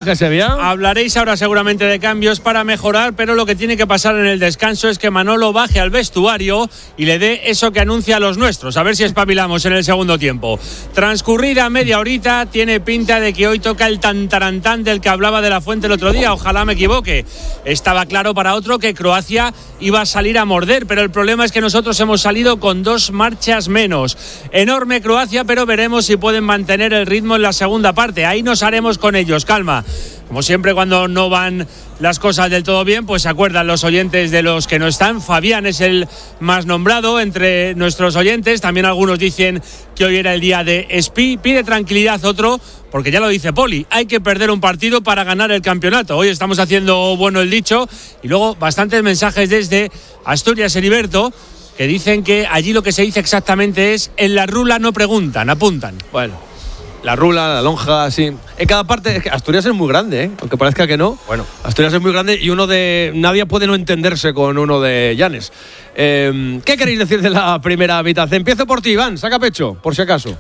Sevilla. Hablaréis ahora seguramente de cambios para mejorar, pero lo que tiene que pasar en el descanso es que Manolo baje al vestuario y le dé eso que anuncia a los nuestros. A ver si espabilamos en el segundo tiempo. Transcurrida media horita, tiene pinta de que hoy toca el tantarantán del que hablaba de la Fuente el otro día. Ojalá me equivoque. Estaba claro para otro que Croacia iba a salir a morder, pero el problema es que nosotros hemos salido con 2 marchas menos. Enorme Croacia, pero veremos si pueden mantener el ritmo en la segunda parte. Ahí nos haremos con ellos. Calma. Como siempre, cuando no van las cosas del todo bien, pues se acuerdan los oyentes de los que no están. Fabián es el más nombrado entre nuestros oyentes. También algunos dicen que hoy era el día de Espi. Pide tranquilidad otro, porque ya lo dice Poli, hay que perder un partido para ganar el campeonato. Hoy estamos haciendo bueno el dicho. Y luego bastantes mensajes desde Asturias, Heriberto, que dicen que allí lo que se dice exactamente es: en la rula no preguntan, apuntan. Bueno, la rula, la lonja, sí. En cada parte, es que Asturias es muy grande, ¿eh? Aunque parezca que no. Bueno, Asturias es muy grande y nadie puede no entenderse con uno de Llanes. ¿Qué queréis decir de la primera mitad? Empiezo por ti, Iván, saca pecho, por si acaso.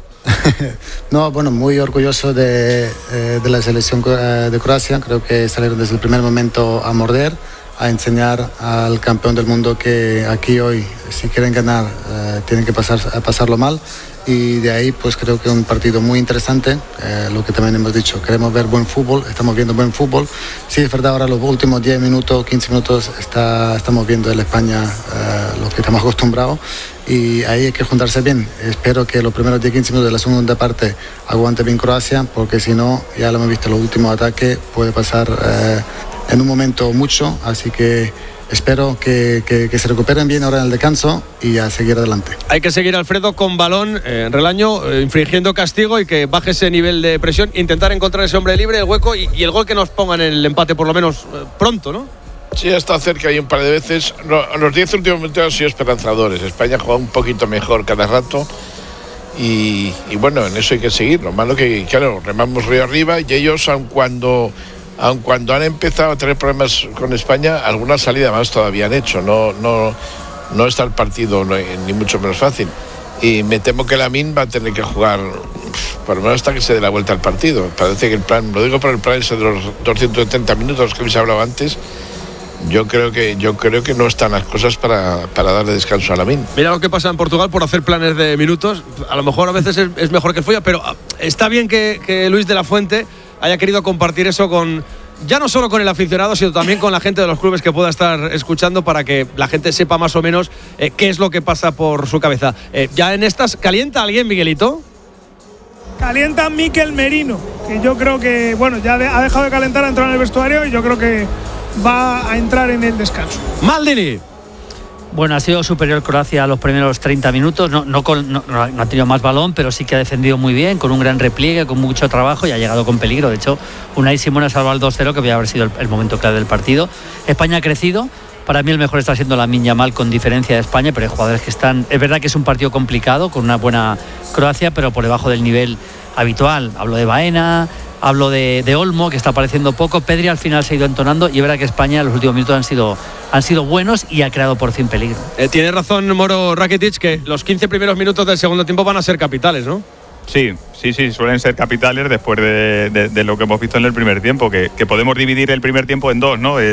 No, bueno, muy orgulloso de la selección de Croacia. Creo que salieron desde el primer momento a morder, a enseñar al campeón del mundo que aquí hoy, si quieren ganar, tienen que pasarlo mal. Y de ahí pues creo que un partido muy interesante, lo que también hemos dicho, queremos ver buen fútbol, estamos viendo buen fútbol. Sí, es verdad, ahora los últimos 10 minutos, 15 minutos estamos viendo en España lo que estamos acostumbrados, y ahí hay que juntarse bien. Espero que los primeros 10-15 minutos de la segunda parte aguante bien Croacia, porque si no, ya lo hemos visto, los últimos ataques puede pasar en un momento mucho, así que espero que se recuperen bien ahora en el descanso y a seguir adelante. Hay que seguir, Alfredo, con balón en Relaño, infringiendo castigo y que baje ese nivel de presión, intentar encontrar ese hombre libre, el hueco y el gol que nos ponga en el empate por lo menos pronto, ¿no? Sí, está cerca y un par de veces. Los 10 últimos minutos han sido esperanzadores. España juega un poquito mejor cada rato y bueno, en eso hay que seguir. Lo malo que, claro, remamos río arriba y ellos, aun cuando han empezado a tener problemas con España, alguna salida más todavía han hecho. No está el partido ni mucho menos fácil. Y me temo que Lamine va a tener que jugar por lo menos hasta que se dé la vuelta al partido. Parece que el plan, lo digo por el plan ese de los 270 minutos que habéis hablado antes, yo creo que no están las cosas para darle descanso a Lamine. Mira lo que pasa en Portugal por hacer planes de minutos. A lo mejor a veces es mejor que el folla, pero está bien que Luis de la Fuente haya querido compartir eso ya no solo con el aficionado, sino también con la gente de los clubes que pueda estar escuchando, para que la gente sepa más o menos qué es lo que pasa por su cabeza. Ya en estas, ¿calienta alguien, Miguelito? Calienta Mikel Merino, que yo creo que, bueno, ya ha dejado de calentar, ha entrado en el vestuario y yo creo que va a entrar en el descanso. Maldini. Bueno, ha sido superior Croacia a los primeros 30 minutos, no ha tenido más balón, pero sí que ha defendido muy bien, con un gran repliegue, con mucho trabajo, y ha llegado con peligro. De hecho, Unai Simón ha salvado el 2-0, que podría haber sido el momento clave del partido. España ha crecido. Para mí el mejor está siendo Lamine Yamal, con diferencia de España, pero hay jugadores que están... Es verdad que es un partido complicado, con una buena Croacia, pero por debajo del nivel habitual. Hablo de Baena, hablo de Olmo, que está apareciendo poco. Pedri al final se ha ido entonando, y es verdad que España en los últimos minutos han sido buenos y ha creado por fin peligro. Tiene razón Moro Rakitic, que los 15 primeros minutos del segundo tiempo van a ser capitales, ¿no? Sí, suelen ser capitales después de lo que hemos visto en el primer tiempo, que podemos dividir el primer tiempo en dos, ¿no?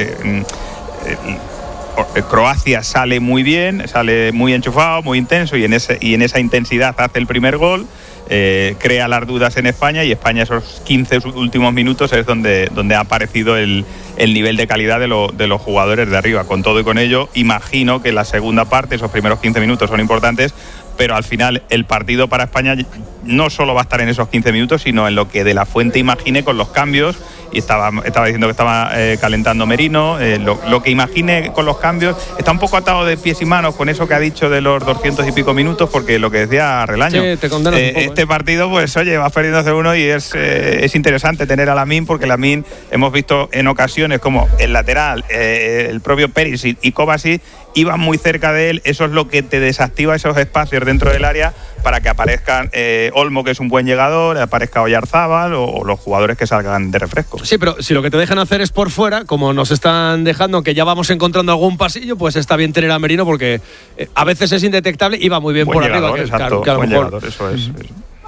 Croacia sale muy bien, sale muy enchufado, muy intenso, y en esa intensidad hace el primer gol, crea las dudas en España, y España esos 15 últimos minutos es donde ha aparecido el nivel de calidad de los jugadores de arriba. Con todo y con ello, imagino que la segunda parte, esos primeros 15 minutos son importantes, pero al final el partido para España no solo va a estar en esos 15 minutos, sino en lo que De la Fuente imagine con los cambios. Y estaba diciendo que estaba calentando Merino, lo que imagine con los cambios. Está un poco atado de pies y manos con eso que ha dicho de los 200 y pico minutos, porque lo que decía Relaño, sí, te condenas un poco, este partido, pues oye, vas perdiendo 0-1, y es interesante tener a Lamine, porque Lamine hemos visto en ocasiones como el lateral, el propio Perisic y Kovacic iban muy cerca de él. Eso es lo que te desactiva esos espacios dentro del área para que aparezcan Olmo, que es un buen llegador, aparezca Oyarzábal o los jugadores que salgan de refresco. Sí, pero si lo que te dejan hacer es por fuera, como nos están dejando, que ya vamos encontrando algún pasillo, pues está bien tener a Merino, porque a veces es indetectable y va muy bien buen por llegador, arriba. Exacto, que a lo buen mejor llegador, eso es.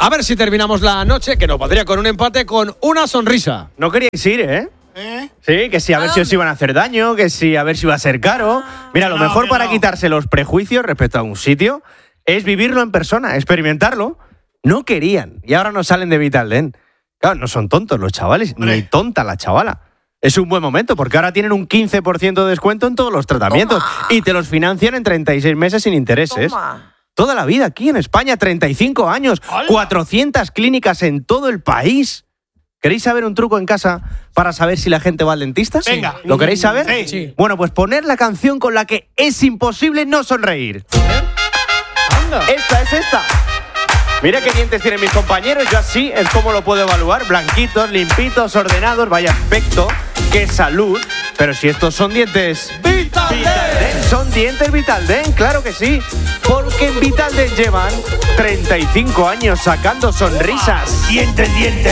A ver si terminamos la noche, que nos valdría con un empate, con una sonrisa. No queríais ir, ¿eh? Sí, que sí, a ver si os iban a hacer daño, que sí, a ver si iba a ser caro. Mira, lo mejor para quitarse los prejuicios respecto a un sitio es vivirlo en persona, experimentarlo. No querían, y ahora no salen de Vitaldent. Claro, no son tontos los chavales, ni tonta la chavala. Es un buen momento, porque ahora tienen un 15% de descuento en todos los tratamientos. Y te los financian en 36 meses sin intereses. Toda la vida aquí en España, 35 años, 400 clínicas en todo el país. ¿Queréis saber un truco en casa para saber si la gente va al dentista? Venga. ¿Lo queréis saber? Sí. Bueno, pues poner la canción con la que es imposible no sonreír. Esta es esta. Mira qué dientes tienen mis compañeros, yo así es como lo puedo evaluar. Blanquitos, limpitos, ordenados, vaya aspecto, qué salud. Pero si estos son dientes Vitaldent, son dientes Vitaldent, claro que sí. Porque en Vitaldent llevan 35 años sacando sonrisas. Dientes.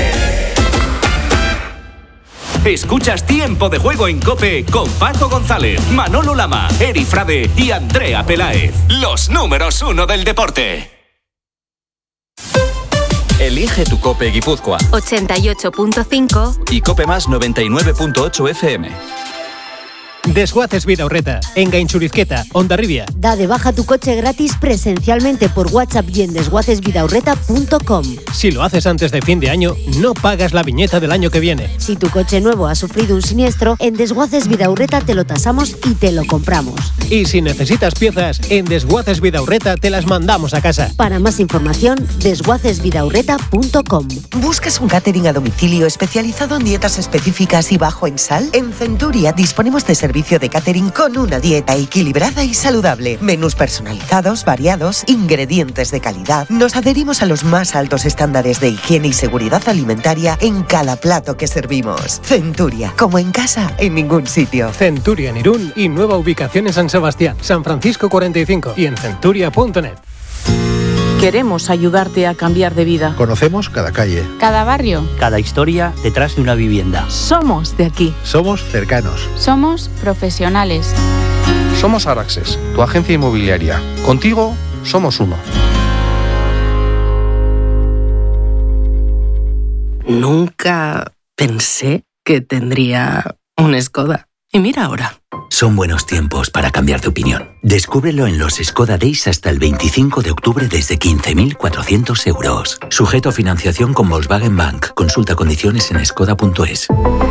Escuchas Tiempo de Juego en COPE con Paco González, Manolo Lama, Eri Frade y Andrea Peláez. Los números 1 del deporte. Elige tu COPE Guipúzcoa 88.5 y COPE Más 99.8 FM. Desguaces Bidaurreta, en Gainchurizqueta, Hondarribia. Da de baja tu coche gratis presencialmente por WhatsApp y en desguacesbidaurreta.com. Si lo haces antes de fin de año, no pagas la viñeta del año que viene. Si tu coche nuevo ha sufrido un siniestro, en Desguaces Bidaurreta te lo tasamos y te lo compramos. Y si necesitas piezas, en Desguaces Bidaurreta te las mandamos a casa. Para más información, desguacesbidaurreta.com. ¿Buscas un catering a domicilio especializado en dietas específicas y bajo en sal? En Centuria disponemos de servicio de catering con una dieta equilibrada y saludable. Menús personalizados, variados, ingredientes de calidad. Nos adherimos a los más altos estándares de higiene y seguridad alimentaria en cada plato que servimos. Centuria, como en casa, en ningún sitio. Centuria en Irún y nueva ubicación en San Sebastián, San Francisco 45 y en centuria.net. Queremos ayudarte a cambiar de vida. Conocemos cada calle, cada barrio, cada historia detrás de una vivienda. Somos de aquí. Somos cercanos. Somos profesionales. Somos Araxes, tu agencia inmobiliaria. Contigo somos uno. Nunca pensé que tendría un Skoda. Y mira ahora. Son buenos tiempos para cambiar de opinión. Descúbrelo en los Skoda Days hasta el 25 de octubre desde 15.400 euros. Sujeto a financiación con Volkswagen Bank. Consulta condiciones en skoda.es.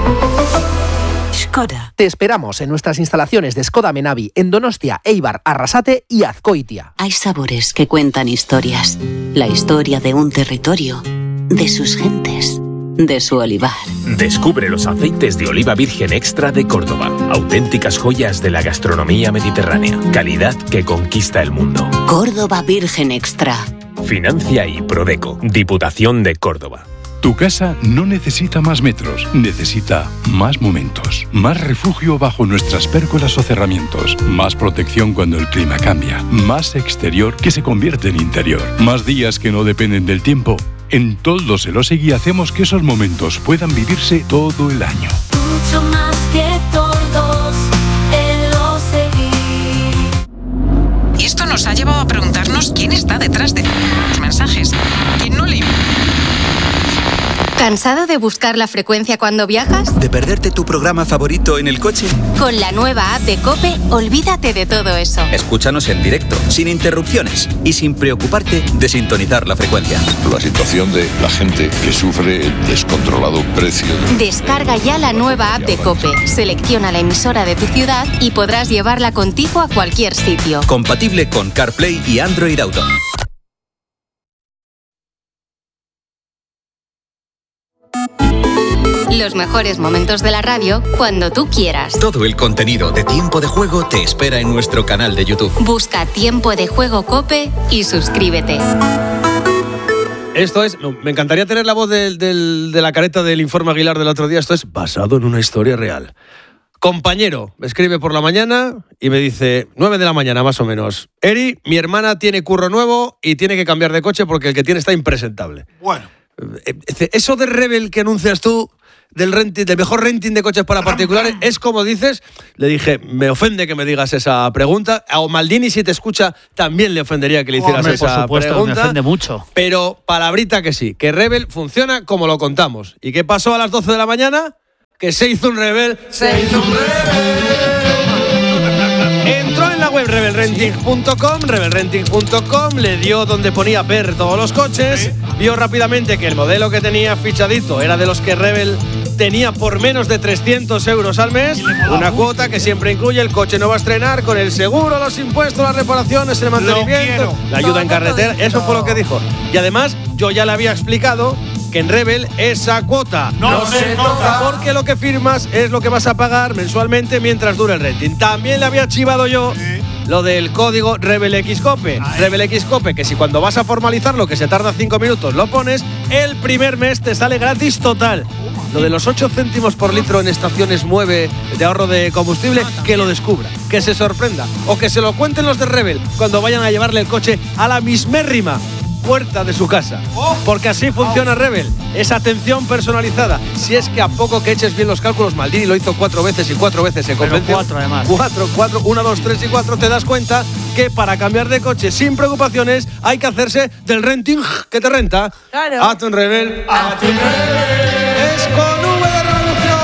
Skoda. Te esperamos en nuestras instalaciones de Skoda Menavi en Donostia, Eibar, Arrasate y Azkoitia. Hay sabores que cuentan historias. La historia de un territorio, de sus gentes, de su olivar. Descubre los aceites de oliva virgen extra de Córdoba. Auténticas joyas de la gastronomía mediterránea. Calidad que conquista el mundo. Córdoba Virgen Extra. Financia y Prodeco. Diputación de Córdoba. Tu casa no necesita más metros, necesita más momentos. Más refugio bajo nuestras pérgolas o cerramientos. Más protección cuando el clima cambia. Más exterior que se convierte en interior. Más días que no dependen del tiempo. En Toldos Elosegui hacemos que esos momentos puedan vivirse todo el año. Mucho más que Toldos Elosegui. Y esto nos ha llevado a preguntarnos quién está detrás de los mensajes. ¿Quién no le... ¿Cansado de buscar la frecuencia cuando viajas? ¿De perderte tu programa favorito en el coche? Con la nueva app de COPE, olvídate de todo eso. Escúchanos en directo, sin interrupciones y sin preocuparte de sintonizar la frecuencia. La situación de la gente que sufre el descontrolado precio. Descarga ya la nueva app de COPE, selecciona la emisora de tu ciudad y podrás llevarla contigo a cualquier sitio. Compatible con CarPlay y Android Auto. Los mejores momentos de la radio cuando tú quieras. Todo el contenido de Tiempo de Juego te espera en nuestro canal de YouTube. Busca Tiempo de Juego COPE y suscríbete. Esto es, me encantaría tener la voz de la careta del Informe Aguilar del otro día. Esto es basado en una historia real. Compañero, me escribe por la mañana y me dice, 9 de la mañana más o menos. Eri, mi hermana tiene curro nuevo y tiene que cambiar de coche porque el que tiene está impresentable. Bueno. Eso de Rebel que anuncias tú, del mejor renting de coches para particulares, es como dices. Le dije, me ofende que me digas esa pregunta. A Maldini, si te escucha, también le ofendería que le hicieras esa por supuesto, pregunta. Me ofende mucho. Pero palabrita que sí, que Rebel funciona como lo contamos. ¿Y qué pasó a las 12 de la mañana? Que se hizo un Rebel. Entró en la web rebelrenting.com, le dio donde ponía ver todos los coches, vio rápidamente que el modelo que tenía fichadito era de los que Rebel tenía por menos de 300 euros al mes, una cuota que siempre incluye el coche nuevo a estrenar, con el seguro, los impuestos, las reparaciones, el mantenimiento, la ayuda en carretera. Eso fue lo que dijo. Y además, yo ya le había explicado que en Rebel esa cuota no se toca, porque lo que firmas es lo que vas a pagar mensualmente mientras dure el renting. También le había chivado yo lo del código RebelXCope. RebelXCope, que si cuando vas a formalizarlo, que se tarda 5 minutos, lo pones, el primer mes te sale gratis total. Lo de los 8 céntimos por litro en estaciones Mueve de ahorro de combustible, que lo descubra, que se sorprenda, o que se lo cuenten los de Rebel cuando vayan a llevarle el coche a la mismérrima puerta de su casa, porque así funciona Rebel, esa atención personalizada. Si es que a poco que eches bien los cálculos, Maldini lo hizo 4 veces y 4 veces se convenció. 4 además. 4, 1, 2, 3 y 4, te das cuenta que para cambiar de coche sin preocupaciones hay que hacerse del renting que te renta. Claro. A tu Rebel. Es con V de revolución.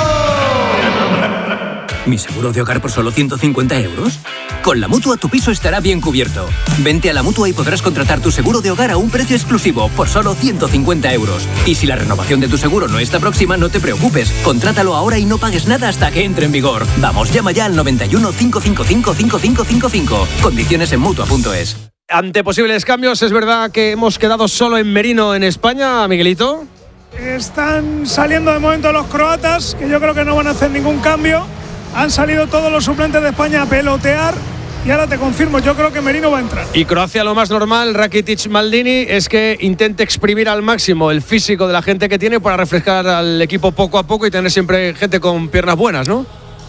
¿Mi seguro de hogar por solo 150 euros? Con la Mutua tu piso estará bien cubierto. Vente a la Mutua y podrás contratar tu seguro de hogar a un precio exclusivo por solo 150 euros. Y si la renovación de tu seguro no está próxima, no te preocupes. Contrátalo ahora y no pagues nada hasta que entre en vigor. Vamos, llama ya al 91 555 5555. Condiciones en Mutua.es. Ante posibles cambios, ¿es verdad que hemos quedado solo en Merino en España, Miguelito? Están saliendo de momento los croatas, que yo creo que no van a hacer ningún cambio. Han salido todos los suplentes de España a pelotear. Y ahora te confirmo, yo creo que Merino va a entrar. Y Croacia, lo más normal, Rakitic, Maldini, es que intente exprimir al máximo el físico de la gente que tiene para refrescar al equipo poco a poco y tener siempre gente con piernas buenas, ¿no?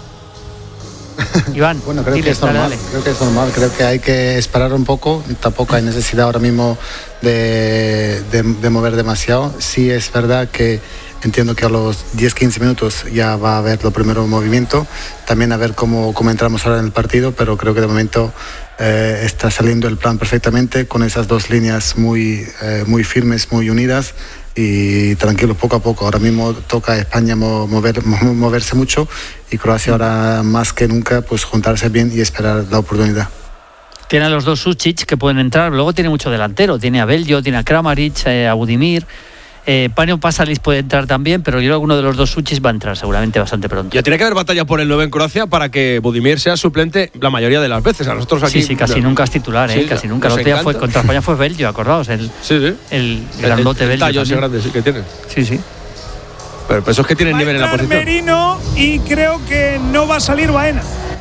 Iván, bueno, creo que es normal. Creo que hay que esperar un poco. Tampoco hay necesidad ahora mismo de mover demasiado. Sí es verdad que entiendo que a los 10-15 minutos ya va a haber los primeros movimientos. También a ver cómo entramos ahora en el partido, pero creo que de momento está saliendo el plan perfectamente con esas dos líneas muy firmes, muy unidas. Y tranquilos, poco a poco. Ahora mismo toca a España moverse mucho y Croacia ahora más que nunca pues juntarse bien y esperar la oportunidad. Tiene a los dos Sučić que pueden entrar, luego tiene mucho delantero, tiene a Beljo, tiene a Kramaric, a Budimir. Panio Pasalic puede entrar también, pero yo creo que alguno de los dos Sučić va a entrar seguramente bastante pronto. Ya tiene que haber batalla por el 9 en Croacia para que Budimir sea suplente la mayoría de las veces. A nosotros aquí. Sí, casi nunca es titular, casi nunca. El otro día contra España fue Beljo, acordaos, el grandote Beljo. El tallo ese grande que tiene. Sí. Pero eso es que tienen nivel en la posición. Merino y creo que no va a salir Baena.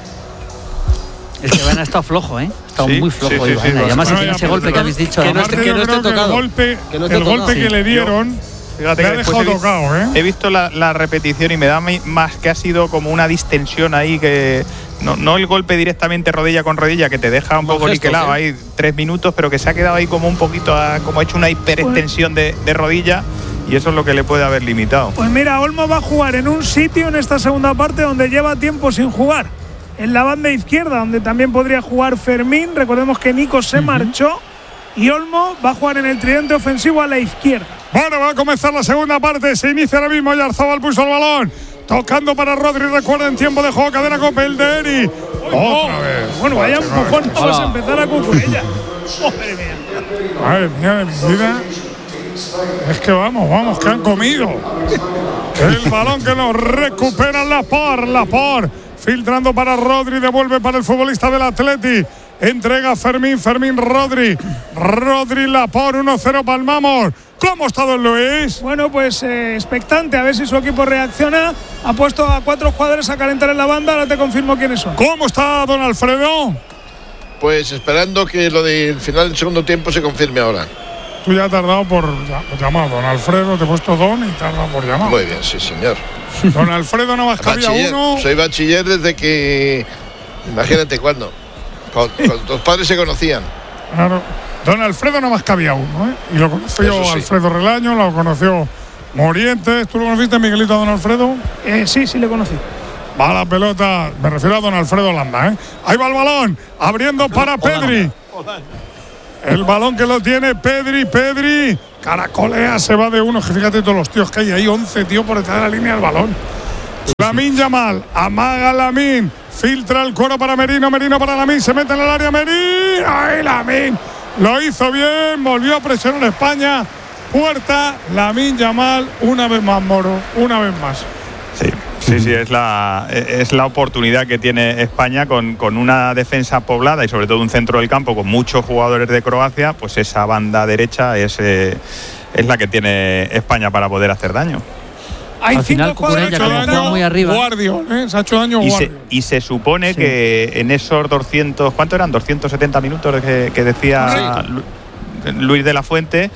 Es que Baena ha estado flojo, ¿eh? Ha estado muy flojo. Y además tiene ese golpe que habéis dicho. Que no esté tocado. El golpe que le dieron. Fíjate me que ha dejado tocado, ¿eh? He visto la repetición y me da más que ha sido como una distensión ahí, que no el golpe directamente rodilla con rodilla, que te deja un poco niquelado ahí 3 minutos, pero que se ha quedado ahí como un poquito, como ha hecho una hiperextensión de rodilla, y eso es lo que le puede haber limitado. Pues mira, Olmo va a jugar en un sitio en esta segunda parte donde lleva tiempo sin jugar, en la banda izquierda, donde también podría jugar Fermín. Recordemos que Nico se marchó y Olmo va a jugar en el tridente ofensivo a la izquierda. Bueno, va a comenzar la segunda parte. Se inicia ahora mismo. Yarzabal puso el balón. Tocando para Rodri. Recuerden, tiempo de juego. Cadena Cope, el de Eri. Otra vez. Bueno, vaya empujón. Vamos a empezar a Cucurella. Madre mía. Madre mía de mi vida. Es que vamos, que han comido. El balón que lo recupera Laporte. Filtrando para Rodri. Devuelve para el futbolista del Atleti. Entrega Fermín, Rodri. Rodri, Laporte, 1-0, palmamos. ¿Cómo está don Luis? Bueno, pues expectante, a ver si su equipo reacciona. Ha puesto a 4 jugadores a calentar en la banda, ahora te confirmo quiénes son. ¿Cómo está don Alfredo? Pues esperando que lo del final del segundo tiempo se confirme ahora. Tú ya has tardado por llamar, don Alfredo, te he puesto don y te has dado por llamar. Muy bien, sí, señor. Don Alfredo no más cabía uno. Soy bachiller desde que, imagínate cuándo, cuando tus padres se conocían. Claro. Don Alfredo no más cabía uno, ¿eh? Y lo conoció Alfredo Relaño, lo conoció Morientes, ¿tú lo conociste, Miguelito, a don Alfredo? Sí, le conocí. Va la pelota, me refiero a don Alfredo Landa, ¿eh? Ahí va el balón, abriendo para Pedri. El balón que lo tiene Pedri. Caracolea, se va de uno. Que fíjate todos los tíos que hay ahí, 11 tíos por detrás de la línea del balón. Lamine Yamal, amaga Lamine. Filtra el cuero para Merino para Lamine. Se mete en el área Merino. ¡Ay, Lamine! Lo hizo bien, volvió a presionar España. Puerta, Lamine Yamal, una vez más, Moro, una vez más. Sí, es la oportunidad que tiene España con una defensa poblada y sobre todo un centro del campo con muchos jugadores de Croacia, pues esa banda derecha es la que tiene España para poder hacer daño. Hay al final Cucurella, como juega muy arriba. Guardiol, se ha hecho daño Guardiol. Y se supone que en esos 200, ¿cuánto eran? 270 minutos que decía Luis de la Fuente.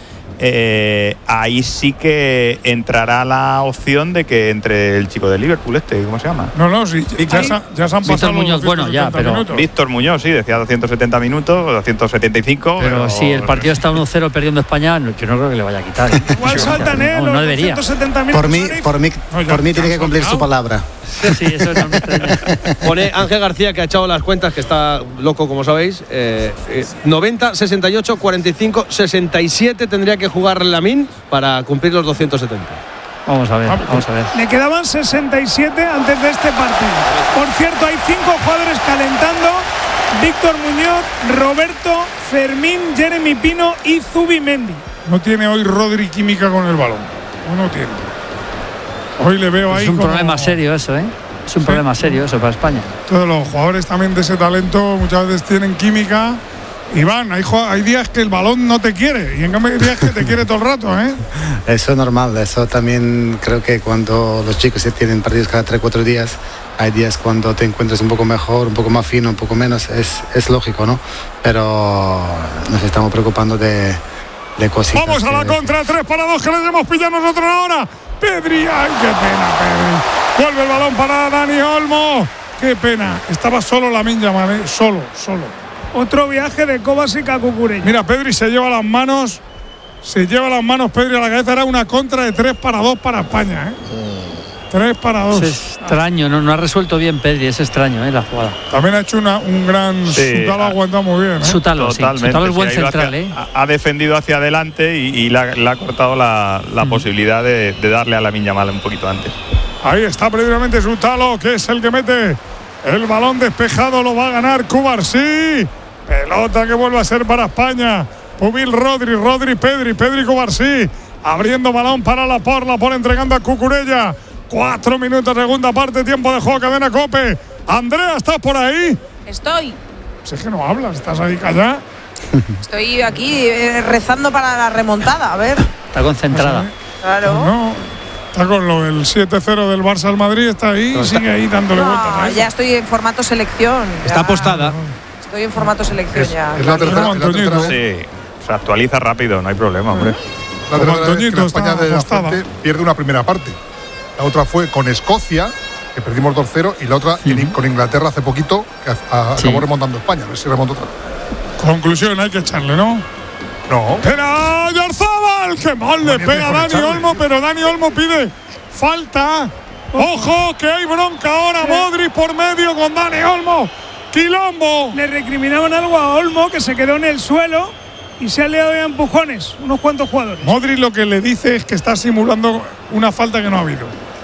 Ahí sí que entrará la opción de que entre el chico de Liverpool ¿cómo se llama? No, sí, ya se han pasado Víctor Muñoz, bueno, ya, pero minutos. Víctor Muñoz, sí, decía 270 minutos, 275. Pero si el partido está 1-0 perdiendo España, yo no creo que le vaya a quitar. Igual saltan no debería. 270 minutos. Por mí tiene que cumplir su palabra. Sí, eso no me extraña. Pone Ángel García, que ha echado las cuentas, que está loco, como sabéis. 90, 68, 45, 67 tendría que jugar Lamine para cumplir los 270. Vamos a ver. Le quedaban 67 antes de este partido. Por cierto, hay 5 jugadores calentando: Víctor Muñoz, Roberto, Fermín, Jeremy Pino y Zubimendi. No tiene hoy Rodri química con el balón. No tiene. Hoy le veo ahí. Es un problema serio eso, ¿eh? Es un problema serio eso para España. Todos los jugadores también de ese talento muchas veces tienen química. Iván, hay días que el balón no te quiere y en cambio hay días que te quiere todo el rato, ¿eh? Eso es normal, eso también creo que cuando los chicos se tienen partidos cada 3-4 días, hay días cuando te encuentras un poco mejor, un poco más fino, un poco menos, es lógico, ¿no? Pero nos estamos preocupando de cositas. Vamos a la contra, 3-2 que les hemos pillado nosotros ahora. Pedri, ay, qué pena, Pedri. Vuelve el balón para Dani Olmo. Qué pena, estaba solo Lamine Yamal, solo. Otro viaje de Kovacic a Cucurella. Mira, Pedri se lleva las manos Pedri a la cabeza. Era una contra de 3-2 para España, 3-2. Es extraño, no ha resuelto bien Pedri, es extraño, la jugada. También ha hecho un gran Sutalo, ha aguantado muy bien. Sutalo, totalmente. Sutalo es buen central, Ha defendido hacia adelante y le ha cortado la posibilidad de darle a Lamine Yamal un poquito antes. Ahí está previamente Sutalo, que es el que mete el balón despejado, lo va a ganar Cubarsí. Pelota que vuelve a ser para España. Pubil Rodri, Pedri Cubarsí. Abriendo balón para Laporte entregando a Cucurella. 4 minutos, segunda parte, tiempo de juego, cadena COPE. Andrea, ¿estás por ahí? Estoy. Si es que no hablas, estás ahí callada. Estoy aquí rezando para la remontada, a ver. Está concentrada. Claro. No, está con lo del 7-0 del Barça al Madrid, está ahí y sigue ahí dándole vueltas. Ya estoy en formato selección. Está apostada. Estoy en formato selección ya. Es la tercera Sí, se actualiza rápido, no hay problema, hombre. La tercera vez que la España de la Fuente pierde una primera parte. La otra fue con Escocia, que perdimos 2-0, y la otra con Inglaterra hace poquito, que acabó remontando España. A ver si remonta otra. Conclusión, hay que echarle, ¿no? No. ¡Era Yarzábal! ¡Qué mal le pega a Dani Olmo! Pero Dani Olmo pide falta. ¡Ojo, que hay bronca ahora! Modric por medio con Dani Olmo. ¡Quilombo! Le recriminaban algo a Olmo, que se quedó en el suelo y se ha liado a empujones unos cuantos jugadores. Modric lo que le dice es que está simulando una falta que no ha habido.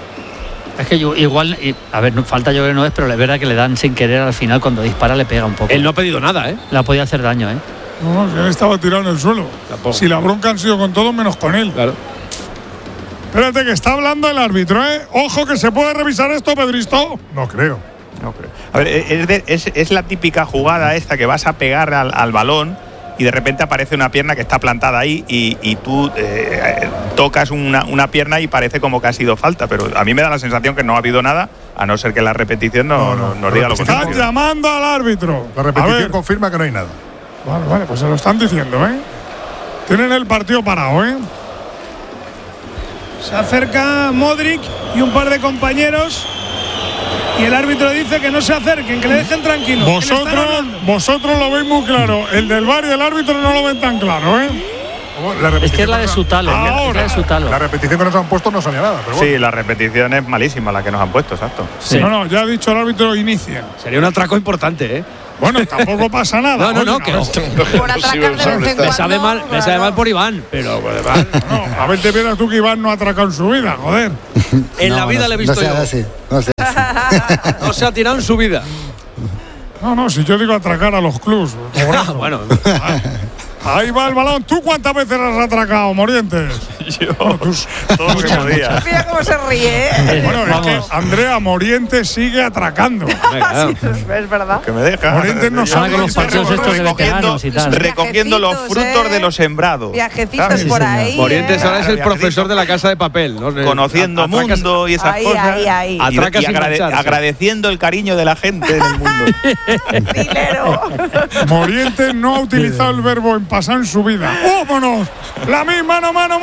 Es que igual, a ver, falta yo creo que no es, pero es verdad que le dan sin querer al final cuando dispara le pega un poco. Él no ha pedido nada, Le ha podido hacer daño, No, él estaba tirado en el suelo. Tampoco. Si la bronca han sido con todos menos con él. Claro. Espérate que está hablando el árbitro, Ojo que se puede revisar esto, Pedristo. No creo. A ver, es la típica jugada esta que vas a pegar al balón y de repente aparece una pierna que está plantada ahí y tú tocas una pierna y parece como que ha sido falta, pero a mí me da la sensación que no ha habido nada, a no ser que la repetición nos diga lo contrario. Están llamando al árbitro. La repetición confirma que no hay nada. Vale, pues se lo están diciendo, Tienen el partido parado, Se acerca Modric y un par de compañeros y el árbitro dice que no se acerquen, que le dejen tranquilo. Vosotros lo veis muy claro. El del VAR y el árbitro no lo ven tan claro, Es que es la de Sutalo. La repetición que nos han puesto no salía nada. Pero bueno. Sí, la repetición es malísima la que nos han puesto, exacto. Sí. No, ya ha dicho el árbitro, inicia. Sería un atraco importante, ¿eh? Bueno, tampoco pasa nada. No, que por atracar de vez en me sabe mal por Iván, pero por demás. No, a ver, te verás tú que Iván no ha atracado en su vida, joder. En la vida le he visto yo. No se ha tirado en su vida. No, si yo digo atracar a los clubs. Bueno. Ahí va el balón. ¿Tú cuántas veces has atracado, Morientes? Yo, todo lo que podía. Mira cómo se ríe. Bueno, es que Andrea Morientes sigue atracando. Es verdad. Que me deja. Morientes no sabe con los partidos estos de veteranos y tal. Recogiendo los frutos de los sembrados. Viajecitos por ahí. Morientes ahora es el profesor de la Casa de Papel, ¿no? Conociendo mundo y esas cosas. Ahí. Y agradeciendo el cariño de la gente en el mundo. Morientes no ha utilizado el verbo en pasar en su vida. ¡Vámonos! La misma, mano,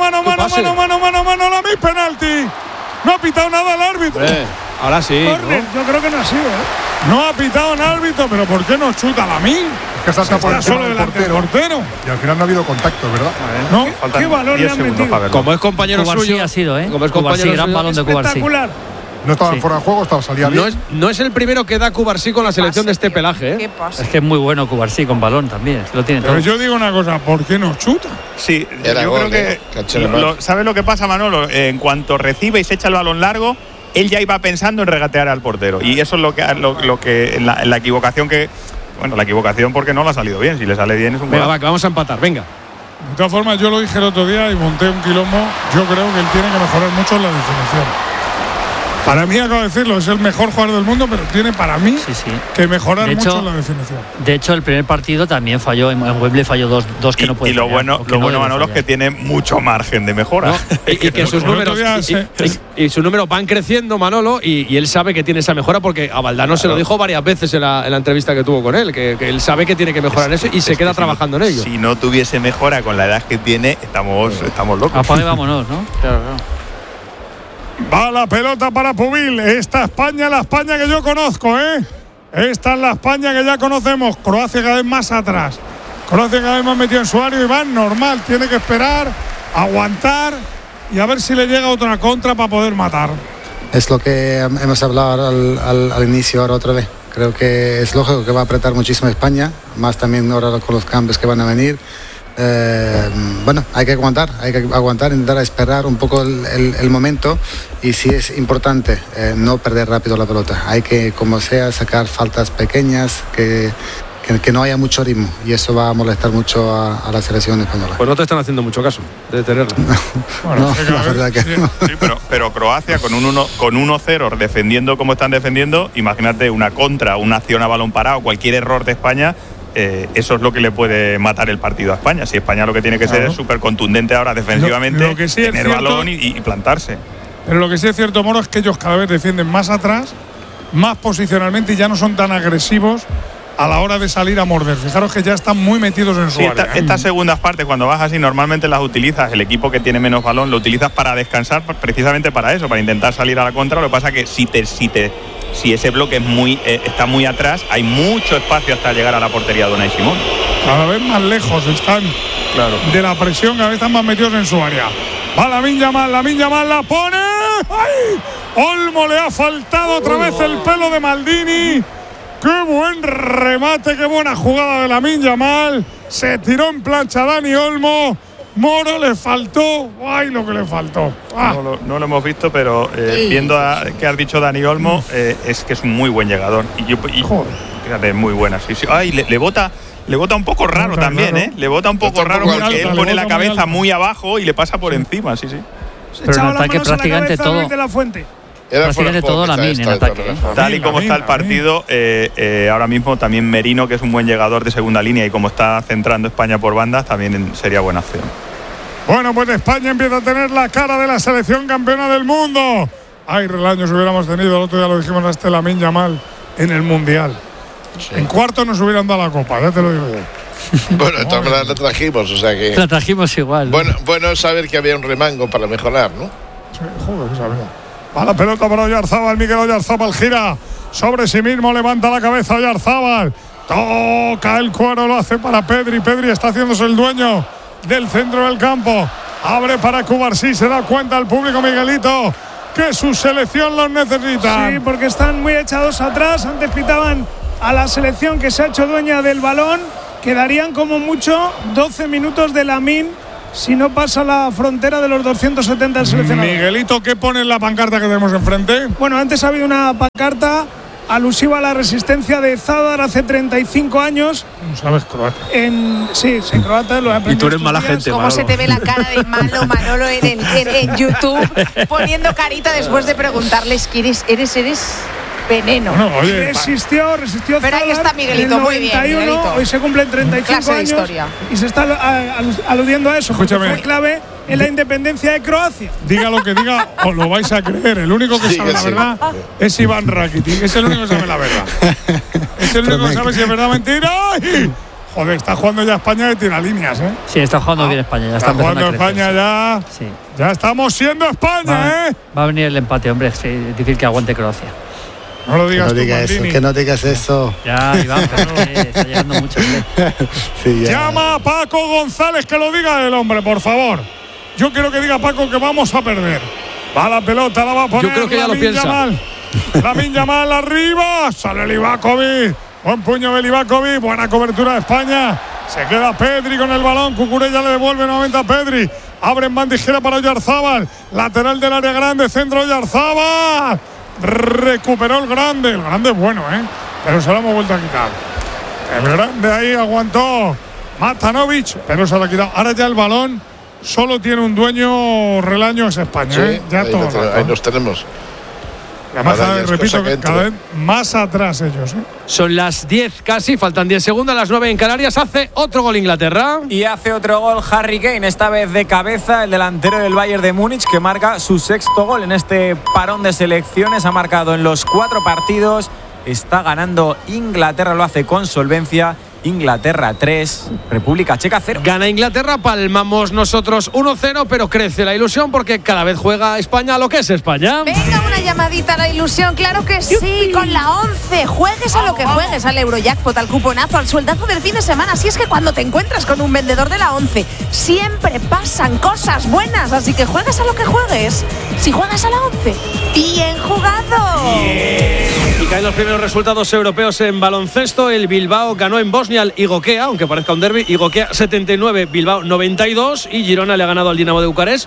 la misma penalti. No ha pitado nada el árbitro. Ahora sí. Corner, yo creo que no ha sido, No ha pitado el árbitro, pero ¿por qué no chuta la mí? Es que salta por solo delante del portero. Y al final no ha habido contacto, ¿verdad? No, ¿qué valor le han metido? Como es compañero Cubarsí suyo. ha sido, Como es compañero gran balón de Cubarsí. Espectacular. No estaba fuera de juego, salía bien. No es el primero que da Cubarsí con la selección de este pelaje, ¿eh? ¿Qué pasa? Es que es muy bueno Cubarsí con balón también. Lo tiene todo. Pero yo digo una cosa, ¿por qué no chuta? Sí, yo creo que. ¿Sabes lo que pasa, Manolo? En cuanto recibe y se echa el balón largo, él ya iba pensando en regatear al portero. Y eso es lo que la equivocación que. Bueno, la equivocación porque no le ha salido bien. Si le sale bien es un Venga, va, que vamos a empatar, venga. De todas formas, yo lo dije el otro día y monté un quilombo. Yo creo que él tiene que mejorar mucho en la definición. Para mí, acabo de decirlo, es el mejor jugador del mundo, pero tiene para mí que mejorar mucho en la definición. De hecho, el primer partido también falló, en Wembley falló dos que no puede fallar. Y lo bueno, Manolo, es que tiene mucho margen de mejora. ¿No? Y que sus números y sus números van creciendo, Manolo, y él sabe que tiene esa mejora porque a Valdano se lo dijo varias veces en la entrevista que tuvo con él, que él sabe que tiene que mejorar en eso y se queda trabajando en ello. Si no tuviese mejora con la edad que tiene, estamos locos. Apague, vámonos, ¿no? Claro. Va la pelota para Pubil. Esta España, la España que yo conozco, ¿eh? Esta es la España que ya conocemos. Croacia cada vez más atrás. Croacia cada vez más metido en su área y va normal. Tiene que esperar, aguantar y a ver si le llega otra contra para poder matar. Es lo que hemos hablado al inicio ahora otra vez. Creo que es lógico que va a apretar muchísimo España, más también ahora con los cambios que van a venir. Bueno, hay que aguantar, intentar esperar un poco el momento y si es importante no perder rápido la pelota. Hay que, como sea, sacar faltas pequeñas, que no haya mucho ritmo y eso va a molestar mucho a la selección española. Pues no te están haciendo mucho caso de tenerla. Bueno, no, la verdad que no. Sí, pero Croacia con un 1-0 defendiendo como están defendiendo, imagínate una contra, una acción a balón parado, cualquier error de España. Eso es lo que le puede matar el partido a España. Si España lo que tiene que ser es súper contundente ahora defensivamente, lo que sí tener balón y plantarse. Pero lo que sí es cierto, Moro, es que ellos cada vez defienden más atrás, más posicionalmente y ya no son tan agresivos a la hora de salir a morder. Fijaros que ya están muy metidos en su área. Estas segundas partes, cuando vas así, normalmente las utilizas, el equipo que tiene menos balón, lo utilizas para descansar, precisamente para eso, para intentar salir a la contra. Lo que pasa es que si ese bloque está muy atrás, hay mucho espacio hasta llegar a la portería de Unai Simón. Cada vez más lejos están de la presión, cada vez están más metidos en su área. Va Lamine Yamal la pone. ¡Ay! Olmo le ha faltado otra vez el pelo de Maldini. ¡Qué buen remate, qué buena jugada de Lamine Yamal! Se tiró en plancha Dani Olmo. Moro le faltó. ¡Ay, lo que le faltó! No lo hemos visto, pero viendo que has dicho Dani Olmo, es que es un muy buen llegador. Y fíjate, muy buena. Sí. Ay, le bota un poco raro también, ¿eh? Le bota un poco raro porque él pone la cabeza muy abajo y le pasa por encima, sí. Pero en ataque prácticamente todo. Prácticamente todo Lamine en ataque. Tal y como está el partido, ahora mismo también Merino, que es un buen llegador de segunda línea, y como está centrando España por bandas, también sería buena acción. Bueno, pues España empieza a tener la cara de la selección campeona del mundo. Ay, relaños hubiéramos tenido, el otro día lo dijimos, a este Lamine Yamal en el Mundial. Sí. En cuarto nos hubieran dado la copa, ya te lo digo yo. Bueno, de todas maneras la trajimos, o sea que... La trajimos igual. Bueno saber que había un remango para mejorar, ¿no? Sí, joder, que sabía. Va la pelota para Oyarzábal, Miguel Oyarzábal gira sobre sí mismo, levanta la cabeza Oyarzábal, toca el cuero, lo hace para Pedri está haciéndose el dueño del centro del campo. Abre para Cubarsí, se da cuenta el público, Miguelito, que su selección los necesita. Sí, porque están muy echados atrás. Antes pitaban a la selección que se ha hecho dueña del balón. Quedarían como mucho 12 minutos de Lamine si no pasa la frontera de los 270 del seleccionado. Miguelito, ¿qué pone en la pancarta que tenemos enfrente? Bueno, antes ha habido una pancarta alusiva a la resistencia de Zadar hace 35 años. No sabes croata. Sí, croata lo he aprendido. Y tú eres mala gente, ¿Cómo se te ve la cara de malo Manolo en YouTube poniendo carita después de preguntarles quién eres veneno? No, oye, resistió pero ahí está Miguelito, muy bien, Miguelito. Hoy se cumplen 35 años y se está aludiendo a eso. Escúchame. Fue clave en la independencia de Croacia. Diga lo que diga, os lo vais a creer. El único que sabe la verdad es Iván Rakitic. Es el único que sabe la verdad. Es el único que sabe si es verdad o mentira. ¡Ay! Joder, está jugando ya España de tiralíneas, ¿eh? Sí, está jugando bien España. Ya está jugando España ya. Sí. Ya estamos siendo España, ¿eh? Va a venir el empate, hombre. Es difícil que aguante Croacia. No lo digas, que no digas eso. Ya, Iván, pero está llegando mucho. Sí, llama a Paco González, que lo diga el hombre, por favor. Yo quiero que diga Paco que vamos a perder. Va la pelota, la va a poner. Yo creo que ya lo piensa. Lamine Yamal arriba. Sale Livakovic. Buen puño de Livakovic. Buena cobertura de España. Se queda Pedri con el balón. Cucurella le devuelve nuevamente a Pedri. Abre en bandejera para Oyarzábal. Lateral del área grande. Centro Oyarzábal. Recuperó el grande. El grande es bueno, pero se lo hemos vuelto a quitar. El grande ahí aguantó Matanovic, pero se lo ha quitado. Ahora ya el balón solo tiene un dueño, Relaño, es España. Sí, ya ahí, todo ahí nos tenemos. Además, repito, cada vez más atrás ellos. Son las 10 casi, faltan 10 segundos, las 9 en Canarias. Hace otro gol Inglaterra. Y hace otro gol Harry Kane, esta vez de cabeza, el delantero del Bayern de Múnich, que marca su sexto gol en este parón de selecciones. Ha marcado en los 4 partidos. Está ganando Inglaterra, lo hace con solvencia. Inglaterra 3, República Checa 0. Gana Inglaterra, palmamos nosotros 1-0, pero crece la ilusión porque cada vez juega España a lo que es España. Venga, una llamadita a la ilusión, claro que sí, con la 11. Juegues a lo que juegues, al Eurojackpot, al cuponazo, al sueldazo del fin de semana. Así es que cuando te encuentras con un vendedor de la 11, siempre pasan cosas buenas. Así que juegues a lo que juegues. Si juegas a la 11, bien jugado. Y caen los primeros resultados europeos en baloncesto. El Bilbao ganó en Bosnia al Igokea, aunque parezca un derbi. Igokea 79, Bilbao 92. Y Girona le ha ganado al Dinamo de Bucarest